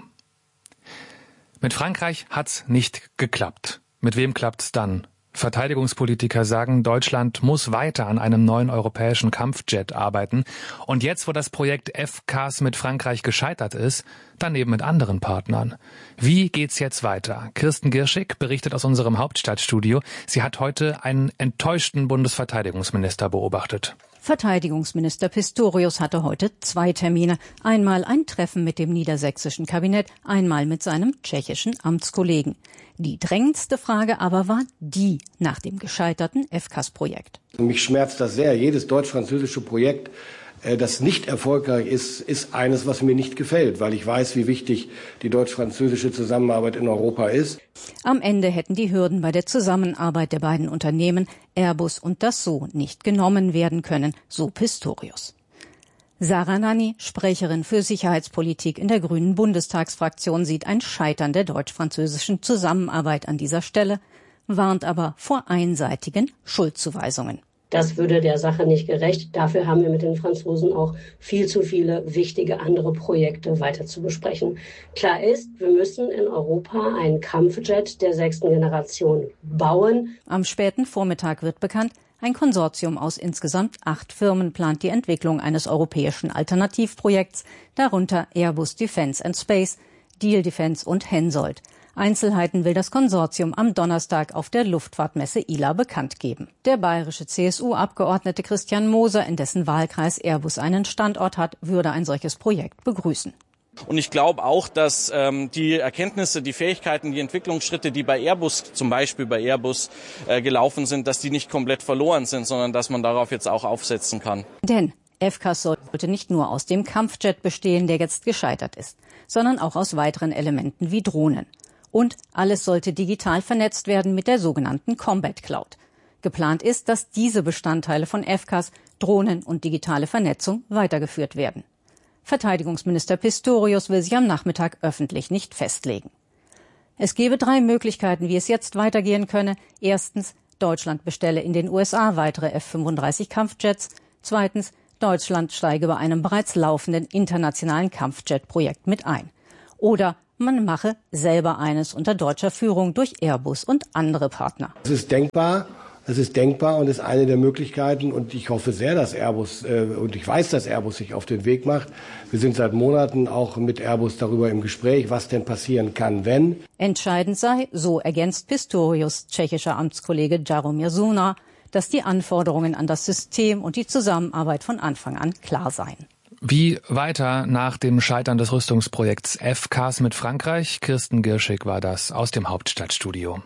Mit Frankreich hat's nicht geklappt. Mit wem klappt's dann? Verteidigungspolitiker sagen, Deutschland muss weiter an einem neuen europäischen Kampfjet arbeiten. Und jetzt, wo das Projekt FCAS mit Frankreich gescheitert ist, dann eben mit anderen Partnern. Wie geht's jetzt weiter? Kirsten Girschig berichtet aus unserem Hauptstadtstudio. Sie hat heute einen enttäuschten Bundesverteidigungsminister beobachtet. Verteidigungsminister Pistorius hatte heute 2 Termine. Einmal ein Treffen mit dem niedersächsischen Kabinett, einmal mit seinem tschechischen Amtskollegen. Die drängendste Frage aber war die nach dem gescheiterten FCAS-Projekt. Mich schmerzt das sehr. Jedes deutsch-französische Projekt, das nicht erfolgreich ist, ist eines, was mir nicht gefällt, weil ich weiß, wie wichtig die deutsch-französische Zusammenarbeit in Europa ist. Am Ende hätten die Hürden bei der Zusammenarbeit der beiden Unternehmen Airbus und Dassault nicht genommen werden können, so Pistorius. Sarah Nanni, Sprecherin für Sicherheitspolitik in der Grünen Bundestagsfraktion, sieht ein Scheitern der deutsch-französischen Zusammenarbeit an dieser Stelle, warnt aber vor einseitigen Schuldzuweisungen. Das würde der Sache nicht gerecht. Dafür haben wir mit den Franzosen auch viel zu viele wichtige andere Projekte weiter zu besprechen. Klar ist, wir müssen in Europa einen Kampfjet der 6. Generation bauen. Am späten Vormittag wird bekannt, ein Konsortium aus insgesamt 8 Firmen plant die Entwicklung eines europäischen Alternativprojekts, darunter Airbus Defence and Space, Diehl Defence und Hensoldt. Einzelheiten will das Konsortium am Donnerstag auf der Luftfahrtmesse ILA bekannt geben. Der bayerische CSU-Abgeordnete Christian Moser, in dessen Wahlkreis Airbus einen Standort hat, würde ein solches Projekt begrüßen. Und ich glaube auch, dass die Erkenntnisse, die Fähigkeiten, die Entwicklungsschritte, die bei Airbus, zum Beispiel bei Airbus, gelaufen sind, dass die nicht komplett verloren sind, sondern dass man darauf jetzt auch aufsetzen kann. Denn FCAS sollte nicht nur aus dem Kampfjet bestehen, der jetzt gescheitert ist, sondern auch aus weiteren Elementen wie Drohnen. Und alles sollte digital vernetzt werden mit der sogenannten Combat Cloud. Geplant ist, dass diese Bestandteile von FCAS, Drohnen und digitale Vernetzung weitergeführt werden. Verteidigungsminister Pistorius will sich am Nachmittag öffentlich nicht festlegen. Es gebe 3 Möglichkeiten, wie es jetzt weitergehen könne. Erstens, Deutschland bestelle in den USA weitere F-35 Kampfjets. Zweitens, Deutschland steige bei einem bereits laufenden internationalen Kampfjet-Projekt mit ein. Oder man mache selber eines unter deutscher Führung durch Airbus und andere Partner. Es ist denkbar und ist eine der Möglichkeiten. Und ich hoffe sehr, dass Airbus, und ich weiß, dass Airbus sich auf den Weg macht. Wir sind seit Monaten auch mit Airbus darüber im Gespräch, was denn passieren kann, wenn. Entscheidend sei, so ergänzt Pistorius tschechischer Amtskollege Jaromír Suna, dass die Anforderungen an das System und die Zusammenarbeit von Anfang an klar seien. Wie weiter nach dem Scheitern des Rüstungsprojekts FCAS mit Frankreich? Kirsten Girschig war das aus dem Hauptstadtstudio.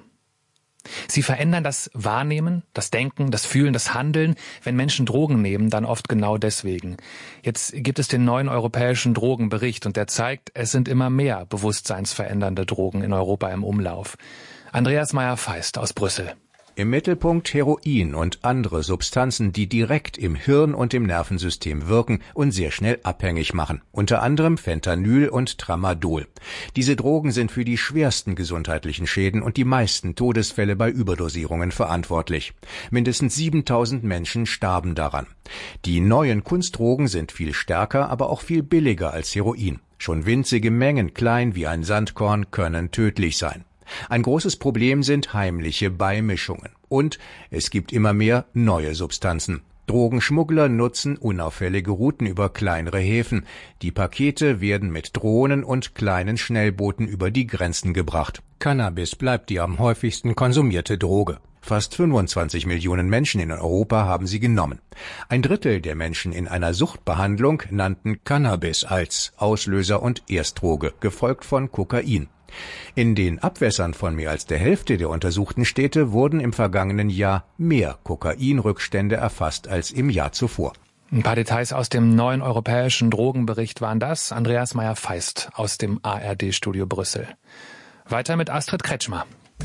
Sie verändern das Wahrnehmen, das Denken, das Fühlen, das Handeln. Wenn Menschen Drogen nehmen, dann oft genau deswegen. Jetzt gibt es den neuen europäischen Drogenbericht und der zeigt, es sind immer mehr bewusstseinsverändernde Drogen in Europa im Umlauf. Andreas Meyer-Feist aus Brüssel. Im Mittelpunkt Heroin und andere Substanzen, die direkt im Hirn und im Nervensystem wirken und sehr schnell abhängig machen. Unter anderem Fentanyl und Tramadol. Diese Drogen sind für die schwersten gesundheitlichen Schäden und die meisten Todesfälle bei Überdosierungen verantwortlich. Mindestens 7.000 Menschen starben daran. Die neuen Kunstdrogen sind viel stärker, aber auch viel billiger als Heroin. Schon winzige Mengen, klein wie ein Sandkorn, können tödlich sein. Ein großes Problem sind heimliche Beimischungen. Und es gibt immer mehr neue Substanzen. Drogenschmuggler nutzen unauffällige Routen über kleinere Häfen. Die Pakete werden mit Drohnen und kleinen Schnellbooten über die Grenzen gebracht. Cannabis bleibt die am häufigsten konsumierte Droge. Fast 25 Millionen Menschen in Europa haben sie genommen. 1/3 der Menschen in einer Suchtbehandlung nannten Cannabis als Auslöser und Erstdroge, gefolgt von Kokain. In den Abwässern von mehr als der Hälfte der untersuchten Städte wurden im vergangenen Jahr mehr Kokainrückstände erfasst als im Jahr zuvor. Ein paar Details aus dem neuen europäischen Drogenbericht waren das. Andreas Meyer-Feist aus dem ARD-Studio Brüssel. Weiter mit Astrid Kretschmer.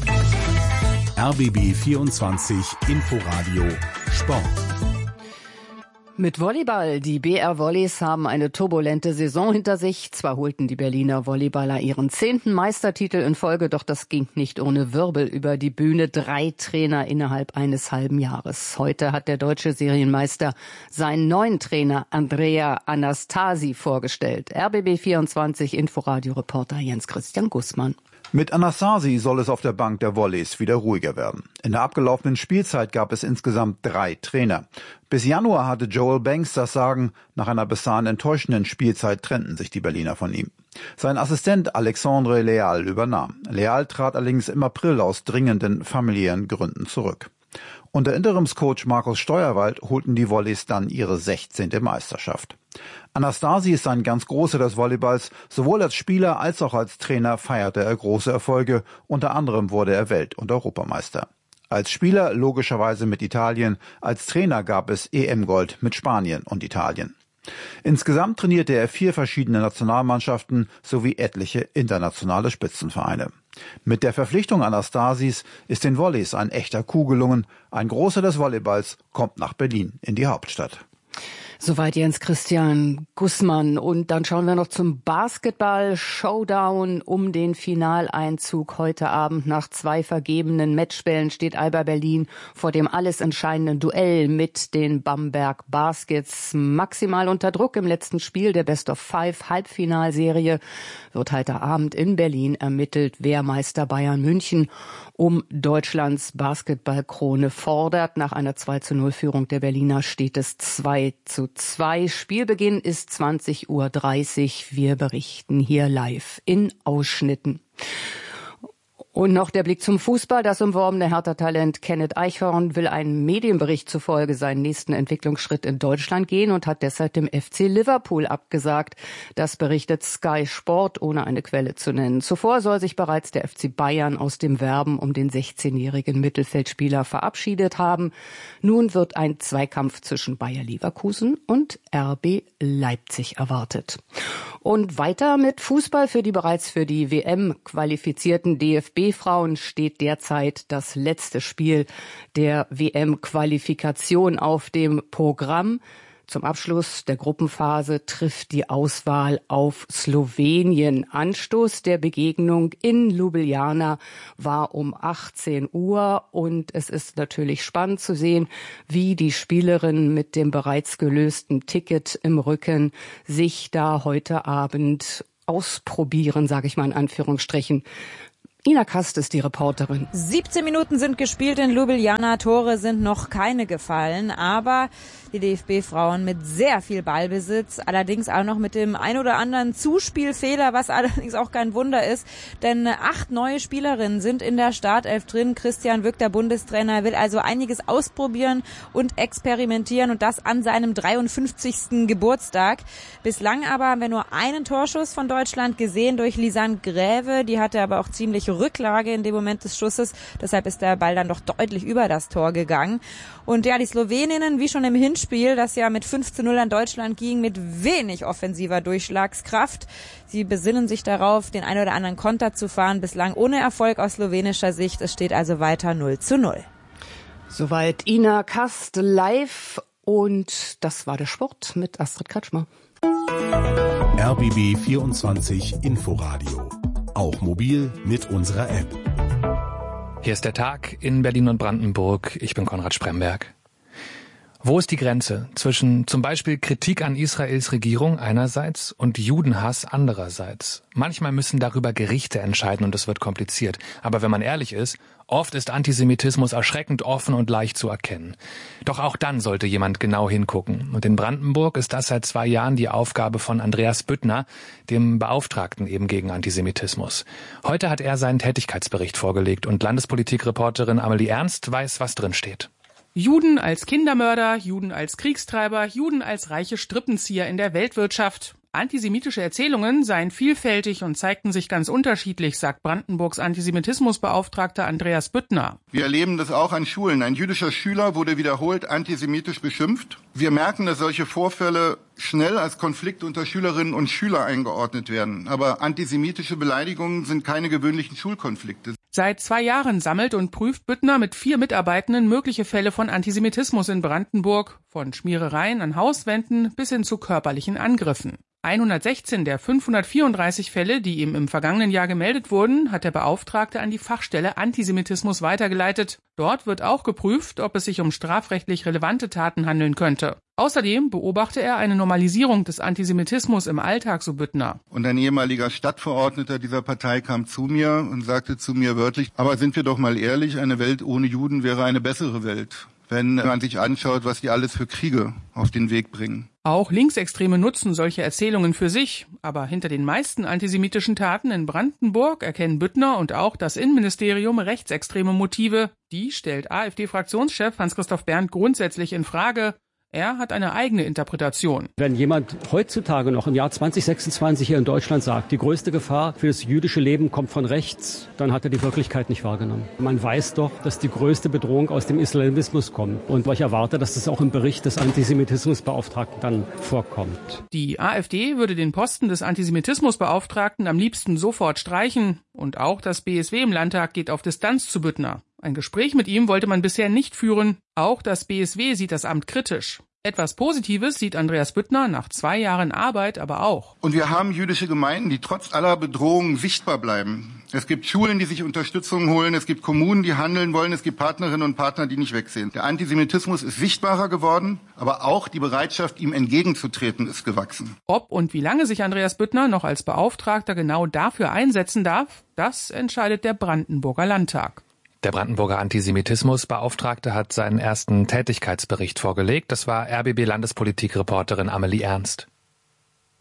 RBB 24 Inforadio Sport. Mit Volleyball. Die BR Volleys haben eine turbulente Saison hinter sich. Zwar holten die Berliner Volleyballer ihren 10. Meistertitel in Folge, doch das ging nicht ohne Wirbel über die Bühne. 3 Trainer innerhalb eines halben Jahres. Heute hat der deutsche Serienmeister seinen neuen Trainer Andrea Anastasi vorgestellt. RBB 24 Inforadio-Reporter Jens-Christian Gussmann. Mit Anastasi soll es auf der Bank der Volleys wieder ruhiger werden. In der abgelaufenen Spielzeit gab es insgesamt 3 Trainer. Bis Januar hatte Joel Banks das Sagen. Nach einer bis dahin enttäuschenden Spielzeit trennten sich die Berliner von ihm. Sein Assistent Alexandre Leal übernahm. Leal trat allerdings im April aus dringenden familiären Gründen zurück. Unter Interimscoach Markus Steuerwald holten die Volleys dann ihre 16. Meisterschaft. Anastasi ist ein ganz großer des Volleyballs. Sowohl als Spieler als auch als Trainer feierte er große Erfolge. Unter anderem wurde er Welt- und Europameister. Als Spieler logischerweise mit Italien, als Trainer gab es EM-Gold mit Spanien und Italien. Insgesamt trainierte er 4 verschiedene Nationalmannschaften sowie etliche internationale Spitzenvereine. Mit der Verpflichtung Anastasis ist den Volleys ein echter Coup gelungen. Ein Großer des Volleyballs kommt nach Berlin in die Hauptstadt. Soweit Jens-Christian Gussmann. Und dann schauen wir noch zum Basketball-Showdown um den Finaleinzug. Heute Abend nach 2 vergebenen Matchbällen steht Alba Berlin vor dem alles entscheidenden Duell mit den Bamberg Baskets. Maximal unter Druck im letzten Spiel der Best-of-5-Halbfinalserie wird heute Abend in Berlin ermittelt, wer Meister Bayern München um Deutschlands Basketballkrone fordert. Nach einer 2:0-Führung der Berliner steht es 2:2. Spielbeginn ist 20:30 Uhr. Wir berichten hier live in Ausschnitten. Und noch der Blick zum Fußball. Das umworbene Hertha-Talent Kenneth Eichhorn will einem Medienbericht zufolge seinen nächsten Entwicklungsschritt in Deutschland gehen und hat deshalb dem FC Liverpool abgesagt. Das berichtet Sky Sport, ohne eine Quelle zu nennen. Zuvor soll sich bereits der FC Bayern aus dem Werben um den 16-jährigen Mittelfeldspieler verabschiedet haben. Nun wird ein Zweikampf zwischen Bayer Leverkusen und RB Leipzig erwartet. Und weiter mit Fußball. Für die bereits für die WM qualifizierten DFB-Frauen steht derzeit das letzte Spiel der WM-Qualifikation auf dem Programm. Zum Abschluss der Gruppenphase trifft die Auswahl auf Slowenien. Anstoß der Begegnung in Ljubljana war um 18 Uhr und es ist natürlich spannend zu sehen, wie die Spielerinnen mit dem bereits gelösten Ticket im Rücken sich da heute Abend ausprobieren, sage ich mal in Anführungsstrichen. Ina Kast ist die Reporterin. 17 Minuten sind gespielt in Ljubljana, Tore sind noch keine gefallen, aber die DFB-Frauen mit sehr viel Ballbesitz, allerdings auch noch mit dem ein oder anderen Zuspielfehler, was allerdings auch kein Wunder ist, denn 8 neue Spielerinnen sind in der Startelf drin. Christian Wück, der Bundestrainer, will also einiges ausprobieren und experimentieren und das an seinem 53. Geburtstag. Bislang aber haben wir nur einen Torschuss von Deutschland gesehen durch Lisanne Gräve, die hatte aber auch ziemlich Rücklage in dem Moment des Schusses, deshalb ist der Ball dann doch deutlich über das Tor gegangen. Und ja, die Sloweninnen, wie schon im Hinspiel, das ja mit 5:0 an Deutschland ging, mit wenig offensiver Durchschlagskraft. Sie besinnen sich darauf, den ein oder anderen Konter zu fahren, bislang ohne Erfolg aus slowenischer Sicht. Es steht also weiter 0:0. Soweit Ina Kast live und das war der Sport mit Astrid Kretschmer. RBB 24 Inforadio. Auch mobil mit unserer App. Hier ist der Tag in Berlin und Brandenburg. Ich bin Konrad Spremberg. Wo ist die Grenze zwischen zum Beispiel Kritik an Israels Regierung einerseits und Judenhass andererseits? Manchmal müssen darüber Gerichte entscheiden und es wird kompliziert. Aber wenn man ehrlich ist, oft ist Antisemitismus erschreckend offen und leicht zu erkennen. Doch auch dann sollte jemand genau hingucken. Und in Brandenburg ist das seit 2 Jahren die Aufgabe von Andreas Büttner, dem Beauftragten eben gegen Antisemitismus. Heute hat er seinen Tätigkeitsbericht vorgelegt und Landespolitikreporterin Amelie Ernst weiß, was drin steht. Juden als Kindermörder, Juden als Kriegstreiber, Juden als reiche Strippenzieher in der Weltwirtschaft. Antisemitische Erzählungen seien vielfältig und zeigten sich ganz unterschiedlich, sagt Brandenburgs Antisemitismusbeauftragter Andreas Büttner. Wir erleben das auch an Schulen. Ein jüdischer Schüler wurde wiederholt antisemitisch beschimpft. Wir merken, dass solche Vorfälle schnell als Konflikt unter Schülerinnen und Schülern eingeordnet werden. Aber antisemitische Beleidigungen sind keine gewöhnlichen Schulkonflikte. Seit 2 Jahren sammelt und prüft Büttner mit 4 Mitarbeitenden mögliche Fälle von Antisemitismus in Brandenburg, von Schmierereien an Hauswänden bis hin zu körperlichen Angriffen. 116 der 534 Fälle, die ihm im vergangenen Jahr gemeldet wurden, hat der Beauftragte an die Fachstelle Antisemitismus weitergeleitet. Dort wird auch geprüft, ob es sich um strafrechtlich relevante Taten handeln könnte. Außerdem beobachte er eine Normalisierung des Antisemitismus im Alltag, so Büttner. Und ein ehemaliger Stadtverordneter dieser Partei kam zu mir und sagte zu mir wörtlich, aber sind wir doch mal ehrlich, eine Welt ohne Juden wäre eine bessere Welt, wenn man sich anschaut, was die alles für Kriege auf den Weg bringen. Auch Linksextreme nutzen solche Erzählungen für sich. Aber hinter den meisten antisemitischen Taten in Brandenburg erkennen Büttner und auch das Innenministerium rechtsextreme Motive. Die stellt AfD-Fraktionschef Hans-Christoph Berndt grundsätzlich in Frage. Er hat eine eigene Interpretation. Wenn jemand heutzutage noch im Jahr 2026 hier in Deutschland sagt, die größte Gefahr für das jüdische Leben kommt von rechts, dann hat er die Wirklichkeit nicht wahrgenommen. Man weiß doch, dass die größte Bedrohung aus dem Islamismus kommt. Und ich erwarte, dass das auch im Bericht des Antisemitismusbeauftragten dann vorkommt. Die AfD würde den Posten des Antisemitismusbeauftragten am liebsten sofort streichen. Und auch das BSW im Landtag geht auf Distanz zu Büttner. Ein Gespräch mit ihm wollte man bisher nicht führen. Auch das BSW sieht das Amt kritisch. Etwas Positives sieht Andreas Büttner nach 2 Jahren Arbeit aber auch. Und wir haben jüdische Gemeinden, die trotz aller Bedrohungen sichtbar bleiben. Es gibt Schulen, die sich Unterstützung holen. Es gibt Kommunen, die handeln wollen. Es gibt Partnerinnen und Partner, die nicht wegsehen. Der Antisemitismus ist sichtbarer geworden, aber auch die Bereitschaft, ihm entgegenzutreten, ist gewachsen. Ob und wie lange sich Andreas Büttner noch als Beauftragter genau dafür einsetzen darf, das entscheidet der Brandenburger Landtag. Der Brandenburger Antisemitismusbeauftragte hat seinen ersten Tätigkeitsbericht vorgelegt. Das war RBB-Landespolitikreporterin Amelie Ernst.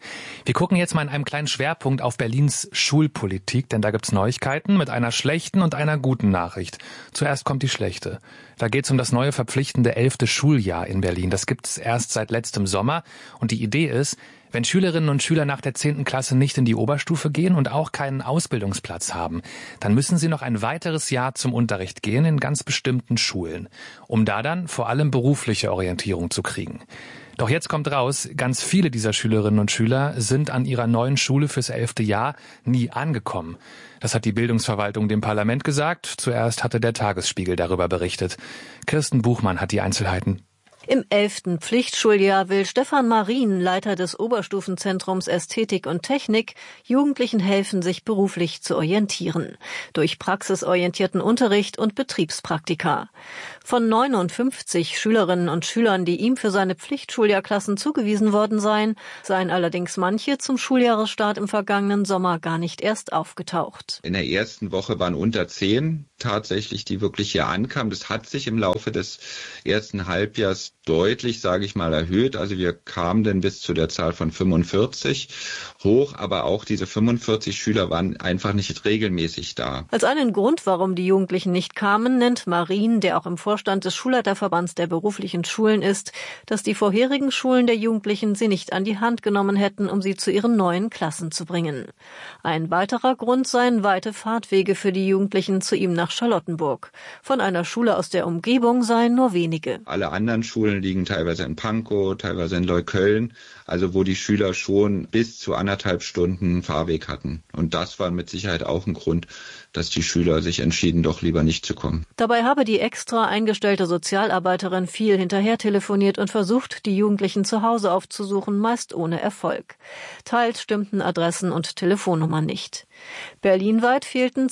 Wir gucken jetzt mal in einem kleinen Schwerpunkt auf Berlins Schulpolitik, denn da gibt's Neuigkeiten mit einer schlechten und einer guten Nachricht. Zuerst kommt die schlechte. Da geht's um das neue verpflichtende 11. Schuljahr in Berlin. Das gibt's erst seit letztem Sommer und die Idee ist, wenn Schülerinnen und Schüler nach der 10. Klasse nicht in die Oberstufe gehen und auch keinen Ausbildungsplatz haben, dann müssen sie noch ein weiteres Jahr zum Unterricht gehen in ganz bestimmten Schulen, um da dann vor allem berufliche Orientierung zu kriegen. Doch jetzt kommt raus, ganz viele dieser Schülerinnen und Schüler sind an ihrer neuen Schule fürs 11. Jahr nie angekommen. Das hat die Bildungsverwaltung dem Parlament gesagt. Zuerst hatte der Tagesspiegel darüber berichtet. Kirsten Buchmann hat die Einzelheiten. Im 11. Pflichtschuljahr will Stefan Marien, Leiter des Oberstufenzentrums Ästhetik und Technik, Jugendlichen helfen, sich beruflich zu orientieren. Durch praxisorientierten Unterricht und Betriebspraktika. Von 59 Schülerinnen und Schülern, die ihm für seine Pflichtschuljahrklassen zugewiesen worden seien allerdings manche zum Schuljahresstart im vergangenen Sommer gar nicht erst aufgetaucht. In der ersten Woche waren unter 10 tatsächlich, die wirklich hier ankamen. Das hat sich im Laufe des ersten Halbjahres deutlich, sage ich mal, erhöht. Also wir kamen dann bis zu der Zahl von 45 hoch, aber auch diese 45 Schüler waren einfach nicht regelmäßig da. Als einen Grund, warum die Jugendlichen nicht kamen, nennt Marien, der auch im Vorstand des Schulleiterverbands der beruflichen Schulen ist, dass die vorherigen Schulen der Jugendlichen sie nicht an die Hand genommen hätten, um sie zu ihren neuen Klassen zu bringen. Ein weiterer Grund seien weite Fahrtwege für die Jugendlichen zu ihm nach Charlottenburg. Von einer Schule aus der Umgebung seien nur wenige. Alle anderen Schulen liegen teilweise in Pankow, teilweise in Neukölln, also wo die Schüler schon bis zu 1,5 Stunden Fahrweg hatten. Und das war mit Sicherheit auch ein Grund, dass die Schüler sich entschieden, doch lieber nicht zu kommen. Dabei habe die extra eingestellte Sozialarbeiterin viel hinterher telefoniert und versucht, die Jugendlichen zu Hause aufzusuchen, meist ohne Erfolg. Teils stimmten Adressen und Telefonnummern nicht. Berlinweit fehlten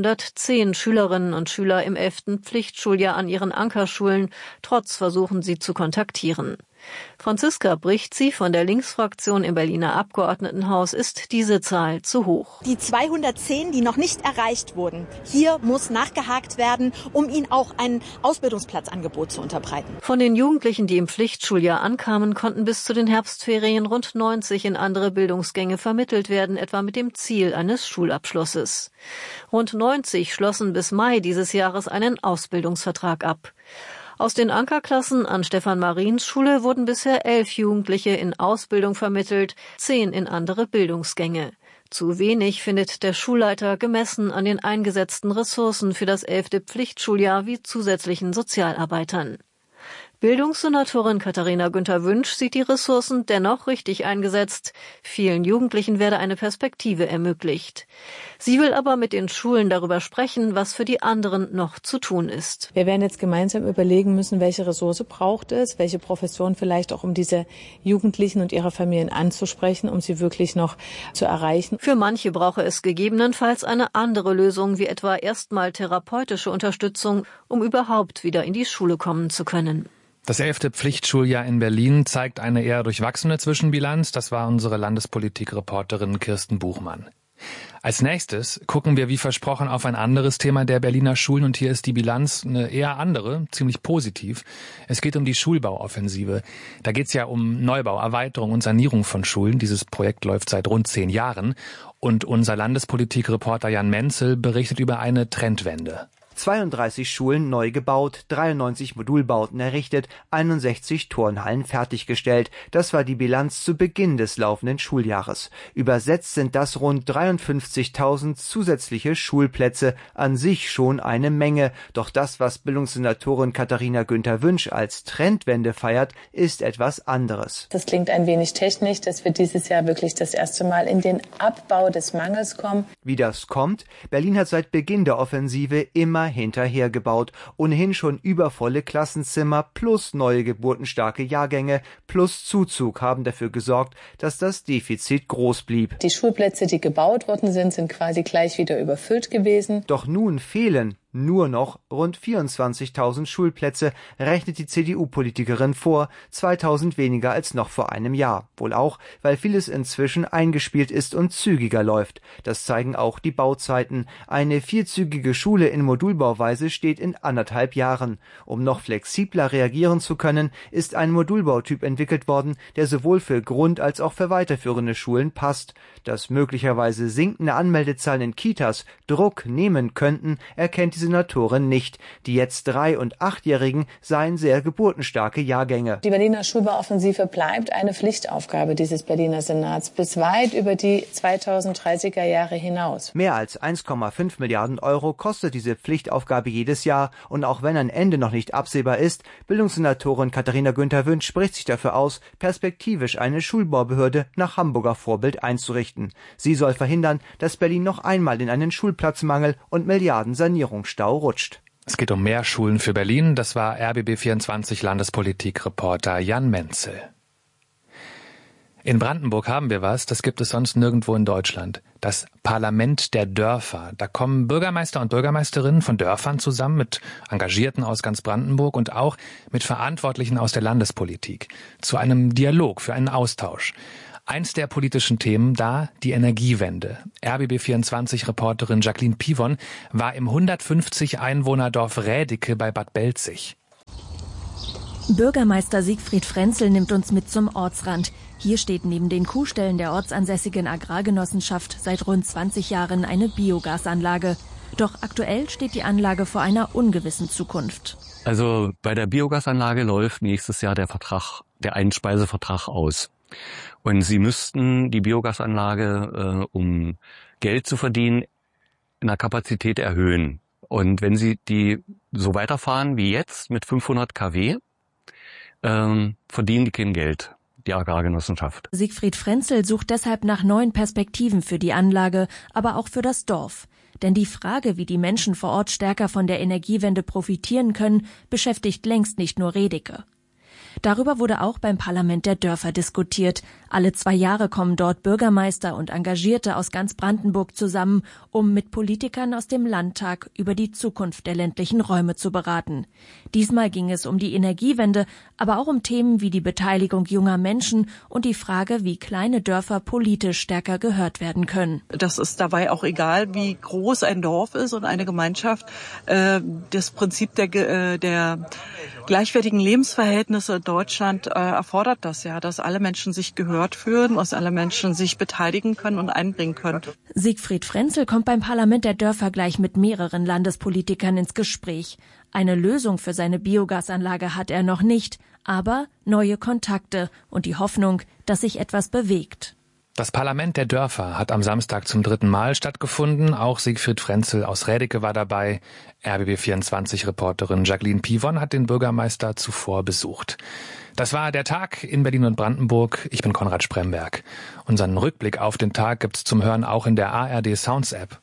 210 Schülerinnen und Schüler im 11. Pflichtschuljahr an ihren Ankerschulen, trotz Versuchen, sie zu kontaktieren. Franziska Brichtzi von der Linksfraktion im Berliner Abgeordnetenhaus ist diese Zahl zu hoch. Die 210, die noch nicht erreicht wurden, hier muss nachgehakt werden, um ihnen auch ein Ausbildungsplatzangebot zu unterbreiten. Von den Jugendlichen, die im Pflichtschuljahr ankamen, konnten bis zu den Herbstferien rund 90 in andere Bildungsgänge vermittelt werden, etwa mit dem Ziel eines Schulabschlusses. Rund 90 schlossen bis Mai dieses Jahres einen Ausbildungsvertrag ab. Aus den Ankerklassen an Stefan Mariens Schule wurden bisher 11 Jugendliche in Ausbildung vermittelt, 10 in andere Bildungsgänge. Zu wenig findet der Schulleiter gemessen an den eingesetzten Ressourcen für das 11. Pflichtschuljahr wie zusätzlichen Sozialarbeitern. Bildungssenatorin Katharina Günther-Wünsch sieht die Ressourcen dennoch richtig eingesetzt. Vielen Jugendlichen werde eine Perspektive ermöglicht. Sie will aber mit den Schulen darüber sprechen, was für die anderen noch zu tun ist. Wir werden jetzt gemeinsam überlegen müssen, welche Ressource braucht es, welche Profession vielleicht auch, um diese Jugendlichen und ihre Familien anzusprechen, um sie wirklich noch zu erreichen. Für manche brauche es gegebenenfalls eine andere Lösung, wie etwa erstmal therapeutische Unterstützung, um überhaupt wieder in die Schule kommen zu können. Das 11. Pflichtschuljahr in Berlin zeigt eine eher durchwachsene Zwischenbilanz. Das war unsere Landespolitik-Reporterin Kirsten Buchmann. Als nächstes gucken wir wie versprochen auf ein anderes Thema der Berliner Schulen und hier ist die Bilanz eine eher andere, ziemlich positiv. Es geht um die Schulbauoffensive. Da geht es ja um Neubau, Erweiterung und Sanierung von Schulen. Dieses Projekt läuft seit rund 10 Jahren und unser Landespolitik-Reporter Jan Menzel berichtet über eine Trendwende. 32 Schulen neu gebaut, 93 Modulbauten errichtet, 61 Turnhallen fertiggestellt. Das war die Bilanz zu Beginn des laufenden Schuljahres. Übersetzt sind das rund 53.000 zusätzliche Schulplätze, an sich schon eine Menge. Doch das, was Bildungssenatorin Katharina Günther-Wünsch als Trendwende feiert, ist etwas anderes. Das klingt ein wenig technisch, dass wir dieses Jahr wirklich das erste Mal in den Abbau des Mangels kommen. Wie das kommt? Berlin hat seit Beginn der Offensive immer hinterhergebaut. Ohnehin schon übervolle Klassenzimmer plus neue geburtenstarke Jahrgänge plus Zuzug haben dafür gesorgt, dass das Defizit groß blieb. Die Schulplätze, die gebaut worden sind quasi gleich wieder überfüllt gewesen. Doch nun fehlen Nur noch rund 24.000 Schulplätze rechnet die CDU-Politikerin vor, 2.000 weniger als noch vor einem Jahr. Wohl auch, weil vieles inzwischen eingespielt ist und zügiger läuft. Das zeigen auch die Bauzeiten. Eine vierzügige Schule in Modulbauweise steht in 1,5 Jahren. Um noch flexibler reagieren zu können, ist ein Modulbautyp entwickelt worden, der sowohl für Grund- als auch für weiterführende Schulen passt. Dass möglicherweise sinkende Anmeldezahlen in Kitas Druck nehmen könnten, erkennt die Senatorin nicht. Die jetzt 3- und 8-Jährigen seien sehr geburtenstarke Jahrgänge. Die Berliner Schulbauoffensive bleibt eine Pflichtaufgabe dieses Berliner Senats bis weit über die 2030er Jahre hinaus. Mehr als 1,5 Milliarden Euro kostet diese Pflichtaufgabe jedes Jahr. Und auch wenn ein Ende noch nicht absehbar ist, Bildungssenatorin Katharina Günther-Wünsch spricht sich dafür aus, perspektivisch eine Schulbaubehörde nach Hamburger Vorbild einzurichten. Sie soll verhindern, dass Berlin noch einmal in einen Schulplatzmangel und Milliardensanierungsstau rutscht. Es geht um mehr Schulen für Berlin. Das war RBB24 Landespolitik-Reporter Jan Menzel. In Brandenburg haben wir was, das gibt es sonst nirgendwo in Deutschland. Das Parlament der Dörfer. Da kommen Bürgermeister und Bürgermeisterinnen von Dörfern zusammen mit Engagierten aus ganz Brandenburg und auch mit Verantwortlichen aus der Landespolitik zu einem Dialog, für einen Austausch. Eins der politischen Themen da, die Energiewende. RBB24-Reporterin Jacqueline Pivon war im 150-Einwohner-Dorf Rädicke bei Bad Belzig. Bürgermeister Siegfried Frenzel nimmt uns mit zum Ortsrand. Hier steht neben den Kuhställen der ortsansässigen Agrargenossenschaft seit rund 20 Jahren eine Biogasanlage. Doch aktuell steht die Anlage vor einer ungewissen Zukunft. Also bei der Biogasanlage läuft nächstes Jahr der Einspeisevertrag aus. Und Sie müssten die Biogasanlage, um Geld zu verdienen, in der Kapazität erhöhen. Und wenn Sie die so weiterfahren wie jetzt mit 500 kW, verdienen die kein Geld, die Agrargenossenschaft. Siegfried Frenzel sucht deshalb nach neuen Perspektiven für die Anlage, aber auch für das Dorf. Denn die Frage, wie die Menschen vor Ort stärker von der Energiewende profitieren können, beschäftigt längst nicht nur Rädicke. Darüber wurde auch beim Parlament der Dörfer diskutiert. Alle 2 Jahre kommen dort Bürgermeister und Engagierte aus ganz Brandenburg zusammen, um mit Politikern aus dem Landtag über die Zukunft der ländlichen Räume zu beraten. Diesmal ging es um die Energiewende, aber auch um Themen wie die Beteiligung junger Menschen und die Frage, wie kleine Dörfer politisch stärker gehört werden können. Das ist dabei auch egal, wie groß ein Dorf ist und eine Gemeinschaft. Das Prinzip der gleichwertigen Lebensverhältnisse in Deutschland erfordert das ja, dass alle Menschen sich gehört fühlen, dass alle Menschen sich beteiligen können und einbringen können. Siegfried Frenzel kommt beim Parlament der Dörfer gleich mit mehreren Landespolitikern ins Gespräch. Eine Lösung für seine Biogasanlage hat er noch nicht, aber neue Kontakte und die Hoffnung, dass sich etwas bewegt. Das Parlament der Dörfer hat am Samstag zum 3. Mal stattgefunden. Auch Siegfried Frenzel aus Rädicke war dabei. RBB24-Reporterin Jacqueline Pivon hat den Bürgermeister zuvor besucht. Das war der Tag in Berlin und Brandenburg. Ich bin Konrad Spremberg. Unseren Rückblick auf den Tag gibt's zum Hören auch in der ARD Sounds App.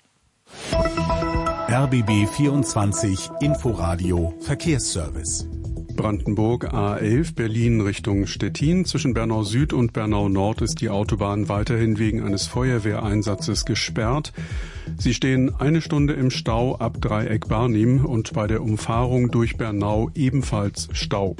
RBB24 Inforadio Verkehrsservice. Brandenburg A11 Berlin Richtung Stettin. Zwischen Bernau Süd und Bernau Nord ist die Autobahn weiterhin wegen eines Feuerwehreinsatzes gesperrt. Sie stehen 1 Stunde im Stau ab Dreieck Barnim und bei der Umfahrung durch Bernau ebenfalls Stau.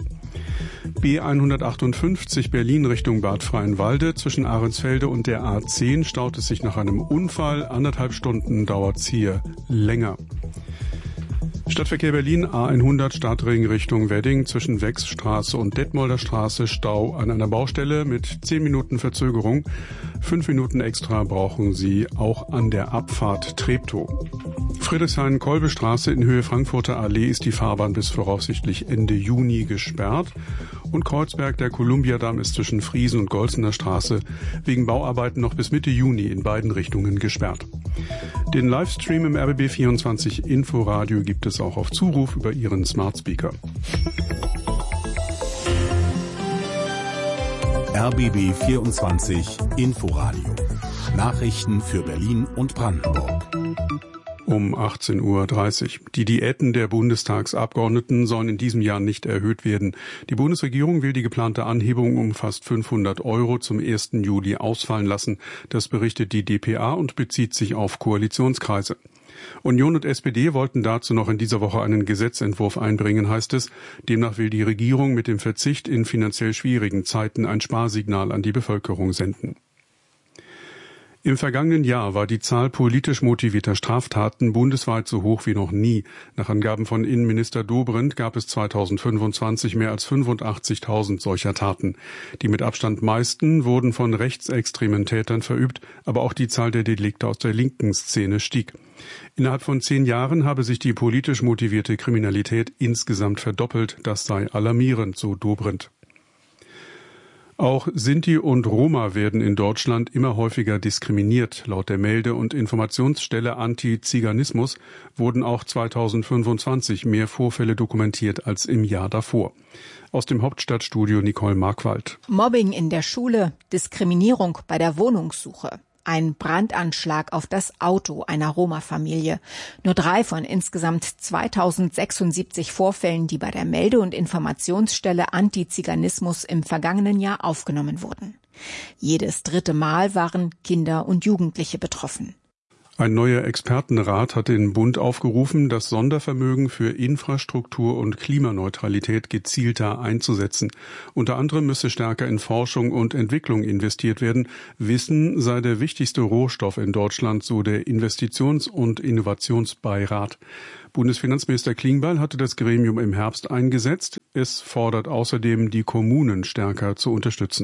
B158 Berlin Richtung Bad Freienwalde. Zwischen Ahrensfelde und der A10 staut es sich nach einem Unfall. 1,5 Stunden dauert's hier länger. Stadtverkehr Berlin A100 Stadtring Richtung Wedding zwischen Wechsstraße und Detmolder Straße Stau an einer Baustelle mit 10 Minuten Verzögerung. 5 Minuten extra brauchen Sie auch an der Abfahrt Treptow. Friedrichshain-Kolbe-Straße in Höhe Frankfurter Allee ist die Fahrbahn bis voraussichtlich Ende Juni gesperrt. Und Kreuzberg, der Kolumbiadamm, ist zwischen Friesen und Golzener Straße wegen Bauarbeiten noch bis Mitte Juni in beiden Richtungen gesperrt. Den Livestream im RBB24 Inforadio gibt es auch auf Zuruf über Ihren Smart Speaker. RBB24 Inforadio. Nachrichten für Berlin und Brandenburg. Um 18:30 Uhr. Die Diäten der Bundestagsabgeordneten sollen in diesem Jahr nicht erhöht werden. Die Bundesregierung will die geplante Anhebung um fast 500 € zum 1. Juli ausfallen lassen. Das berichtet die dpa und bezieht sich auf Koalitionskreise. Union und SPD wollten dazu noch in dieser Woche einen Gesetzentwurf einbringen, heißt es. Demnach will die Regierung mit dem Verzicht in finanziell schwierigen Zeiten ein Sparsignal an die Bevölkerung senden. Im vergangenen Jahr war die Zahl politisch motivierter Straftaten bundesweit so hoch wie noch nie. Nach Angaben von Innenminister Dobrindt gab es 2025 mehr als 85.000 solcher Taten. Die mit Abstand meisten wurden von rechtsextremen Tätern verübt, aber auch die Zahl der Delikte aus der linken Szene stieg. Innerhalb von 10 Jahren habe sich die politisch motivierte Kriminalität insgesamt verdoppelt. Das sei alarmierend, so Dobrindt. Auch Sinti und Roma werden in Deutschland immer häufiger diskriminiert. Laut der Melde- und Informationsstelle Antiziganismus wurden auch 2025 mehr Vorfälle dokumentiert als im Jahr davor. Aus dem Hauptstadtstudio Nicole Markwald. Mobbing in der Schule, Diskriminierung bei der Wohnungssuche. Ein Brandanschlag auf das Auto einer Roma-Familie. Nur 3 von insgesamt 2076 Vorfällen, die bei der Melde- und Informationsstelle Antiziganismus im vergangenen Jahr aufgenommen wurden. Jedes 3. Mal waren Kinder und Jugendliche betroffen. Ein neuer Expertenrat hat den Bund aufgerufen, das Sondervermögen für Infrastruktur und Klimaneutralität gezielter einzusetzen. Unter anderem müsse stärker in Forschung und Entwicklung investiert werden. Wissen sei der wichtigste Rohstoff in Deutschland, so der Investitions- und Innovationsbeirat. Bundesfinanzminister Klingbeil hatte das Gremium im Herbst eingesetzt. Es fordert außerdem, die Kommunen stärker zu unterstützen.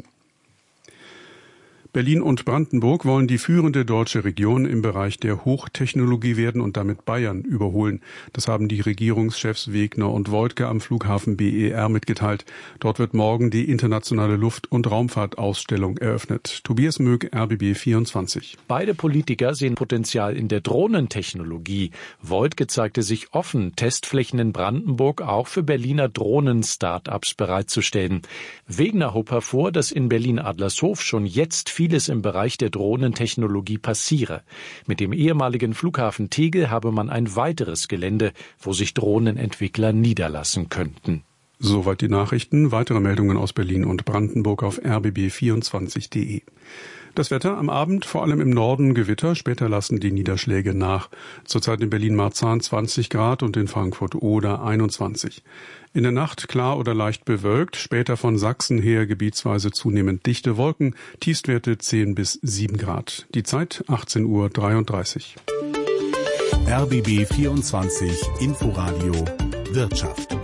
Berlin und Brandenburg wollen die führende deutsche Region im Bereich der Hochtechnologie werden und damit Bayern überholen. Das haben die Regierungschefs Wegner und Woidke am Flughafen BER mitgeteilt. Dort wird morgen die internationale Luft- und Raumfahrtausstellung eröffnet. Tobias Möck, RBB 24. Beide Politiker sehen Potenzial in der Drohnentechnologie. Woidke zeigte sich offen, Testflächen in Brandenburg auch für Berliner Drohnen-Startups bereitzustellen. Wegner hob hervor, dass in Berlin-Adlershof schon jetzt vieles im Bereich der Drohnentechnologie passiere. Mit dem ehemaligen Flughafen Tegel habe man ein weiteres Gelände, wo sich Drohnenentwickler niederlassen könnten. Soweit die Nachrichten. Weitere Meldungen aus Berlin und Brandenburg auf rbb24.de. Das Wetter am Abend, vor allem im Norden Gewitter, später lassen die Niederschläge nach. Zurzeit in Berlin-Marzahn 20 Grad und in Frankfurt-Oder 21. In der Nacht klar oder leicht bewölkt, später von Sachsen her gebietsweise zunehmend dichte Wolken, Tiefstwerte 10 bis 7 Grad. Die Zeit 18:33 Uhr. RBB 24 Inforadio Wirtschaft.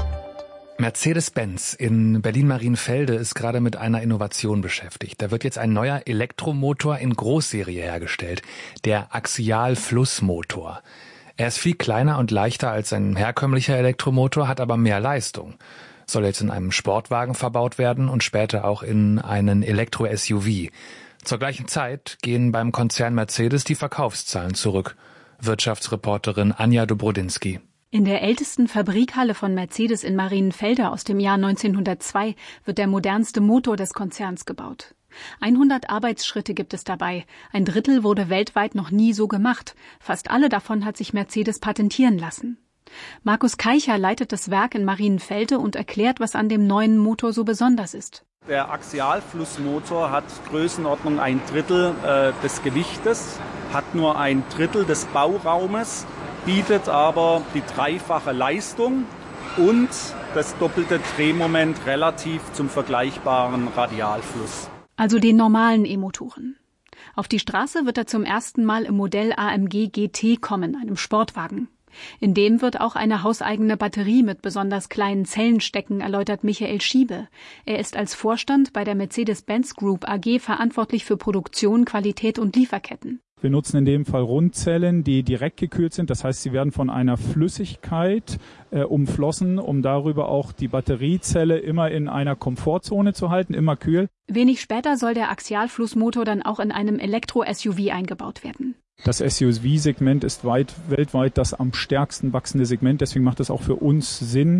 Mercedes-Benz in Berlin-Marienfelde ist gerade mit einer Innovation beschäftigt. Da wird jetzt ein neuer Elektromotor in Großserie hergestellt, der Axial-Flussmotor. Er ist viel kleiner und leichter als ein herkömmlicher Elektromotor, hat aber mehr Leistung. Soll jetzt in einem Sportwagen verbaut werden und später auch in einen Elektro-SUV. Zur gleichen Zeit gehen beim Konzern Mercedes die Verkaufszahlen zurück. Wirtschaftsreporterin Anja Dobrodinsky. In der ältesten Fabrikhalle von Mercedes in Marienfelde aus dem Jahr 1902 wird der modernste Motor des Konzerns gebaut. 100 Arbeitsschritte gibt es dabei. 1/3 wurde weltweit noch nie so gemacht. Fast alle davon hat sich Mercedes patentieren lassen. Markus Keicher leitet das Werk in Marienfelde und erklärt, was an dem neuen Motor so besonders ist. Der Axialflussmotor hat Größenordnung 1/3 des Gewichtes, hat nur 1/3 des Bauraumes, bietet aber die 3-fache Leistung und das doppelte Drehmoment relativ zum vergleichbaren Radialfluss. Also den normalen E-Motoren. Auf die Straße wird er zum ersten Mal im Modell AMG GT kommen, einem Sportwagen. In dem wird auch eine hauseigene Batterie mit besonders kleinen Zellen stecken, erläutert Michael Schiebe. Er ist als Vorstand bei der Mercedes-Benz Group AG verantwortlich für Produktion, Qualität und Lieferketten. Wir nutzen in dem Fall Rundzellen, die direkt gekühlt sind. Das heißt, sie werden von einer Flüssigkeit umflossen, um darüber auch die Batteriezelle immer in einer Komfortzone zu halten, immer kühl. Wenig später soll der Axialflussmotor dann auch in einem Elektro-SUV eingebaut werden. Das SUV-Segment ist weltweit das am stärksten wachsende Segment. Deswegen macht es auch für uns Sinn,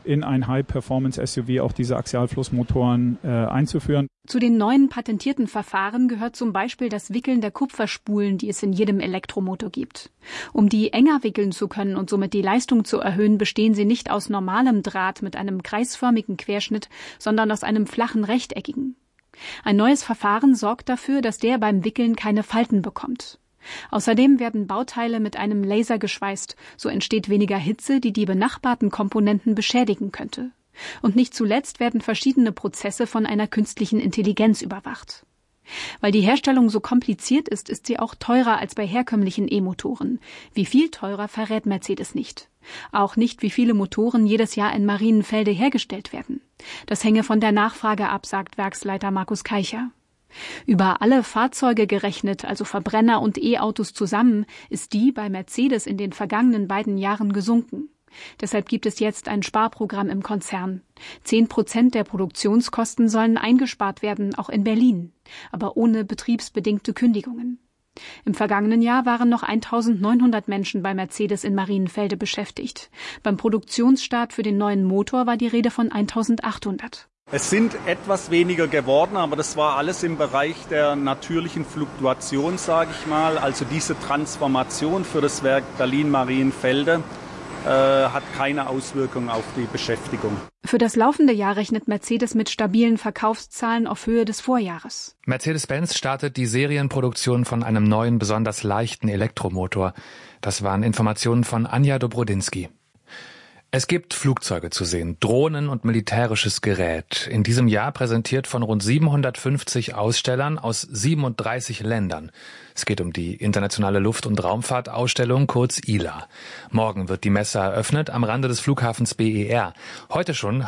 in ein High-Performance-SUV auch diese Axialflussmotoren einzuführen. Zu den neuen patentierten Verfahren gehört zum Beispiel das Wickeln der Kupferspulen, die es in jedem Elektromotor gibt. Um die enger wickeln zu können und somit die Leistung zu erhöhen, bestehen sie nicht aus normalem Draht mit einem kreisförmigen Querschnitt, sondern aus einem flachen rechteckigen. Ein neues Verfahren sorgt dafür, dass der beim Wickeln keine Falten bekommt. Außerdem werden Bauteile mit einem Laser geschweißt, so entsteht weniger Hitze, die die benachbarten Komponenten beschädigen könnte. Und nicht zuletzt werden verschiedene Prozesse von einer künstlichen Intelligenz überwacht. Weil die Herstellung so kompliziert ist, ist sie auch teurer als bei herkömmlichen E-Motoren. Wie viel teurer verrät Mercedes nicht. Auch nicht, wie viele Motoren jedes Jahr in Marienfelde hergestellt werden. Das hänge von der Nachfrage ab, sagt Werksleiter Markus Keicher. Über alle Fahrzeuge gerechnet, also Verbrenner und E-Autos zusammen, ist die bei Mercedes in den vergangenen beiden Jahren gesunken. Deshalb gibt es jetzt ein Sparprogramm im Konzern. 10% der Produktionskosten sollen eingespart werden, auch in Berlin, aber ohne betriebsbedingte Kündigungen. Im vergangenen Jahr waren noch 1.900 Menschen bei Mercedes in Marienfelde beschäftigt. Beim Produktionsstart für den neuen Motor war die Rede von 1.800. Es sind etwas weniger geworden, aber das war alles im Bereich der natürlichen Fluktuation, sage ich mal. Also diese Transformation für das Werk Berlin-Marienfelde hat keine Auswirkung auf die Beschäftigung. Für das laufende Jahr rechnet Mercedes mit stabilen Verkaufszahlen auf Höhe des Vorjahres. Mercedes-Benz startet die Serienproduktion von einem neuen, besonders leichten Elektromotor. Das waren Informationen von Anja Dobrodinsky. Es gibt Flugzeuge zu sehen, Drohnen und militärisches Gerät. In diesem Jahr präsentiert von rund 750 Ausstellern aus 37 Ländern. Es geht um die internationale Luft- und Raumfahrtausstellung, kurz ILA. Morgen wird die Messe eröffnet am Rande des Flughafens BER. Heute schon